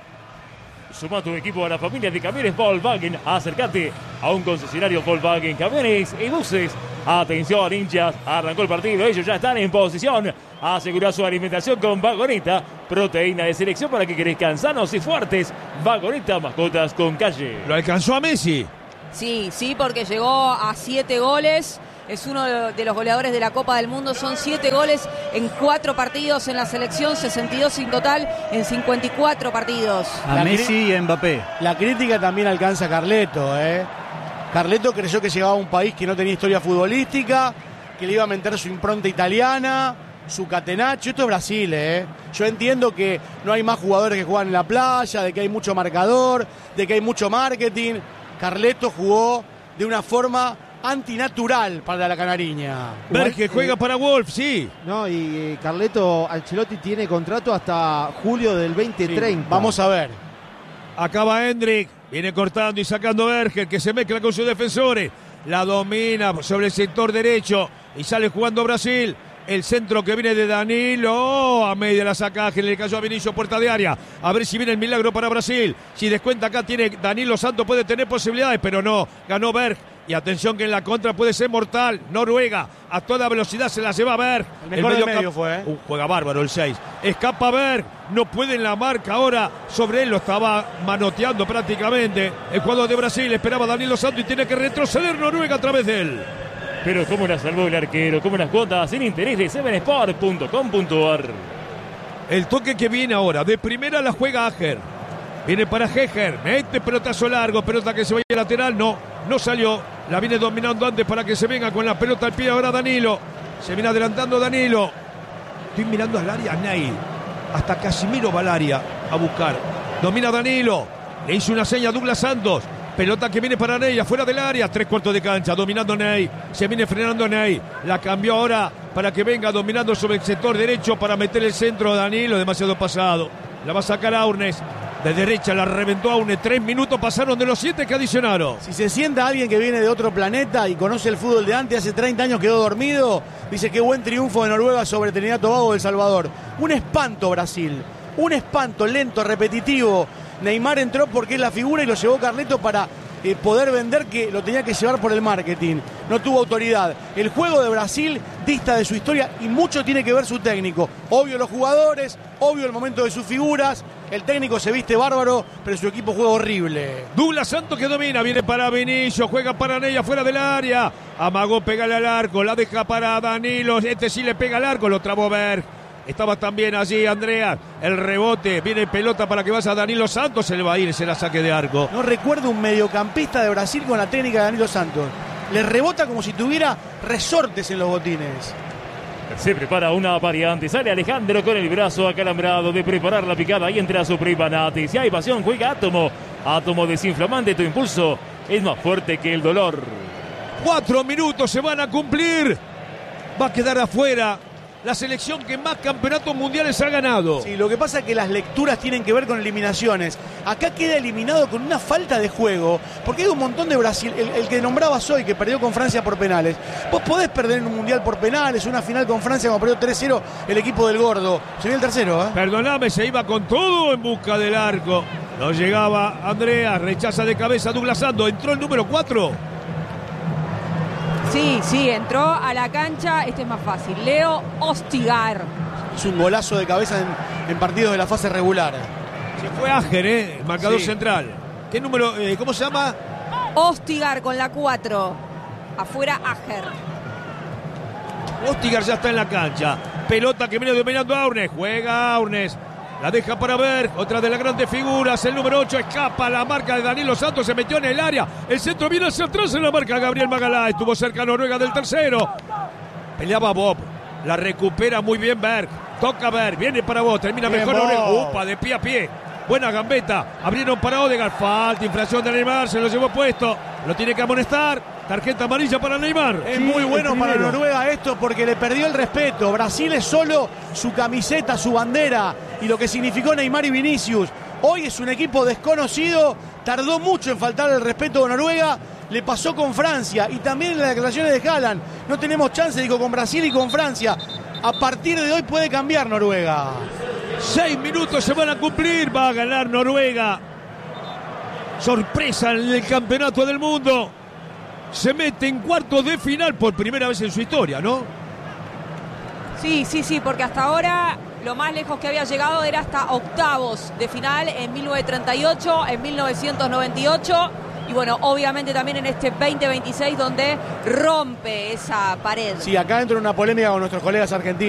Suma tu equipo a la familia de camiones Volkswagen. Acércate a un concesionario Volkswagen Camiones y Buses. Atención, hinchas. Arrancó el partido. Ellos ya están en posición. Asegura su alimentación con Vagoneta. Proteína de selección para que crezcan sanos y fuertes. Vagoneta, mascotas con calle. ¿Lo alcanzó a Messi? Sí, sí, porque llegó a siete goles. Es uno de los goleadores de la Copa del Mundo. Son siete goles en cuatro partidos en la selección, sesenta y dos en total en cincuenta y cuatro partidos. A La Messi y a Mbappé. La crítica también alcanza a Carleto, ¿eh? Carleto creyó que llegaba a un país que no tenía historia futbolística, que le iba a meter su impronta italiana, su catenaccio. Esto es Brasil, ¿eh? Yo entiendo que no hay más jugadores que juegan en la playa, de que hay mucho marcador, de que hay mucho marketing. Carleto jugó de una forma antinatural para la canariña. Berge juega para Wolf, sí. No, y eh, Carleto Ancelotti tiene contrato hasta julio del veinte treinta. Sí, vamos a ver. Acaba Hendrik, viene cortando y sacando Berger, que se mezcla con sus defensores. La domina sobre el sector derecho y sale jugando Brasil. El centro que viene de Danilo, a media la sacaje, le cayó a Vinicius, puerta de área. A ver si viene el milagro para Brasil. Si descuenta acá, tiene Danilo Santos, puede tener posibilidades, pero no, ganó Berg. Y atención que en la contra puede ser mortal. Noruega, a toda velocidad se la lleva Berg. El mejor del medio fue, ¿eh? Uh, juega bárbaro el seis. Escapa Berg, no puede en la marca ahora. Sobre él lo estaba manoteando prácticamente. El jugador de Brasil esperaba a Danilo Santos y tiene que retroceder Noruega a través de él. Pero cómo la salvó el arquero, cómo las cuotas sin interés de seven sport punto com punto a r. El toque que viene ahora, de primera la juega Ager. Viene para Heger, mete pelotazo largo, pelota que se vaya lateral, no, no salió. La viene dominando antes para que se venga con la pelota al pie ahora Danilo. Se viene adelantando Danilo. Estoy mirando al área, Ney. Hasta Casimiro va al área a buscar. Domina Danilo. Le hizo una seña a Douglas Santos. Pelota que viene para Ney, afuera del área, tres cuartos de cancha, dominando Ney, se viene frenando Ney, la cambió ahora para que venga dominando sobre el sector derecho para meter el centro a Danilo, demasiado pasado, la va a sacar Aurnes, de derecha la reventó Aurnes, tres minutos pasaron de los siete que adicionaron. Si se sienta alguien que viene de otro planeta y conoce el fútbol de antes, hace treinta años quedó dormido, dice qué buen triunfo de Noruega sobre Trinidad y Tobago del Salvador. Un espanto Brasil, un espanto lento, repetitivo. Neymar entró porque es la figura y lo llevó Carleto para eh, poder vender, que lo tenía que llevar por el marketing. No tuvo autoridad. El juego de Brasil dista de su historia y mucho tiene que ver su técnico. Obvio los jugadores, obvio el momento de sus figuras. El técnico se viste bárbaro, pero su equipo juega horrible. Douglas Santos que domina, viene para Vinicius, juega para Ney afuera del área. Amagó, pégale al arco, la deja para Danilo. Este sí le pega al arco, lo trabó Berg. Estaba también allí Andrea, el rebote, viene pelota para que vaya a Danilo Santos, se le va a ir, se la saque de arco. No recuerdo un mediocampista de Brasil con la técnica de Danilo Santos. Le rebota como si tuviera resortes en los botines. Se prepara una variante, sale Alejandro con el brazo acalambrado de preparar la picada y entra su prima Nati. Si hay pasión, juega Átomo. Átomo desinflamante, tu impulso es más fuerte que el dolor. Cuatro minutos se van a cumplir. Va a quedar afuera la selección que más campeonatos mundiales ha ganado. Sí, lo que pasa es que las lecturas tienen que ver con eliminaciones. Acá queda eliminado con una falta de juego, porque hay un montón de Brasil, el, el que nombrabas hoy, que perdió con Francia por penales. Vos podés perder en un mundial por penales, una final con Francia como perdió tres cero el equipo del Gordo. Sería el tercero, ¿eh? Perdoname, se iba con todo en busca del arco. No llegaba Andrea, rechaza de cabeza Douglas Santos, entró el número cuatro. Sí, sí, entró a la cancha, este es más fácil, Leo Ostigar. Es un golazo de cabeza en, en partidos de la fase regular. Se fue Ager, ¿eh? El marcador sí. central. ¿Qué número, eh, cómo se llama? Ostigar con la cuatro. Afuera Ager. Ostigar ya está en la cancha. Pelota que viene dominando a Aurnes. Juega Aurnes. La deja para Berg, otra de las grandes figuras, el número ocho escapa, la marca de Danilo Santos, se metió en el área, el centro viene hacia atrás en la marca, Gabriel Magalá, estuvo cerca Noruega del tercero, peleaba Bob, La recupera muy bien Berg. Toca Berg. Viene para vos. Termina Bien, mejor. vos. Upa, de pie a pie. Buena gambeta. Abrieron para Odegaard. Falta, infracción de Neymar. Se lo llevó puesto. Lo tiene que amonestar. Tarjeta amarilla para Neymar. Es Sí, muy el bueno para primero. Noruega esto porque le perdió el respeto. Brasil es solo su camiseta, su bandera y lo que significó Neymar y Vinicius. Hoy es un equipo desconocido. Tardó mucho en faltar el respeto a Noruega. Le pasó con Francia y también en las declaraciones de Haaland. No tenemos chance, dijo, con Brasil y con Francia. A partir de hoy puede cambiar Noruega. Seis minutos se van a cumplir. Va a ganar Noruega. Sorpresa en el campeonato del mundo. Se mete en cuartos de final por primera vez en su historia, ¿no? Sí, sí, sí, porque hasta ahora lo más lejos que había llegado era hasta octavos de final en mil novecientos treinta y ocho, en mil novecientos noventa y ocho y bueno, obviamente también en este veinte veintiséis donde rompe esa pared. Sí, acá entra una polémica con nuestros colegas argentinos.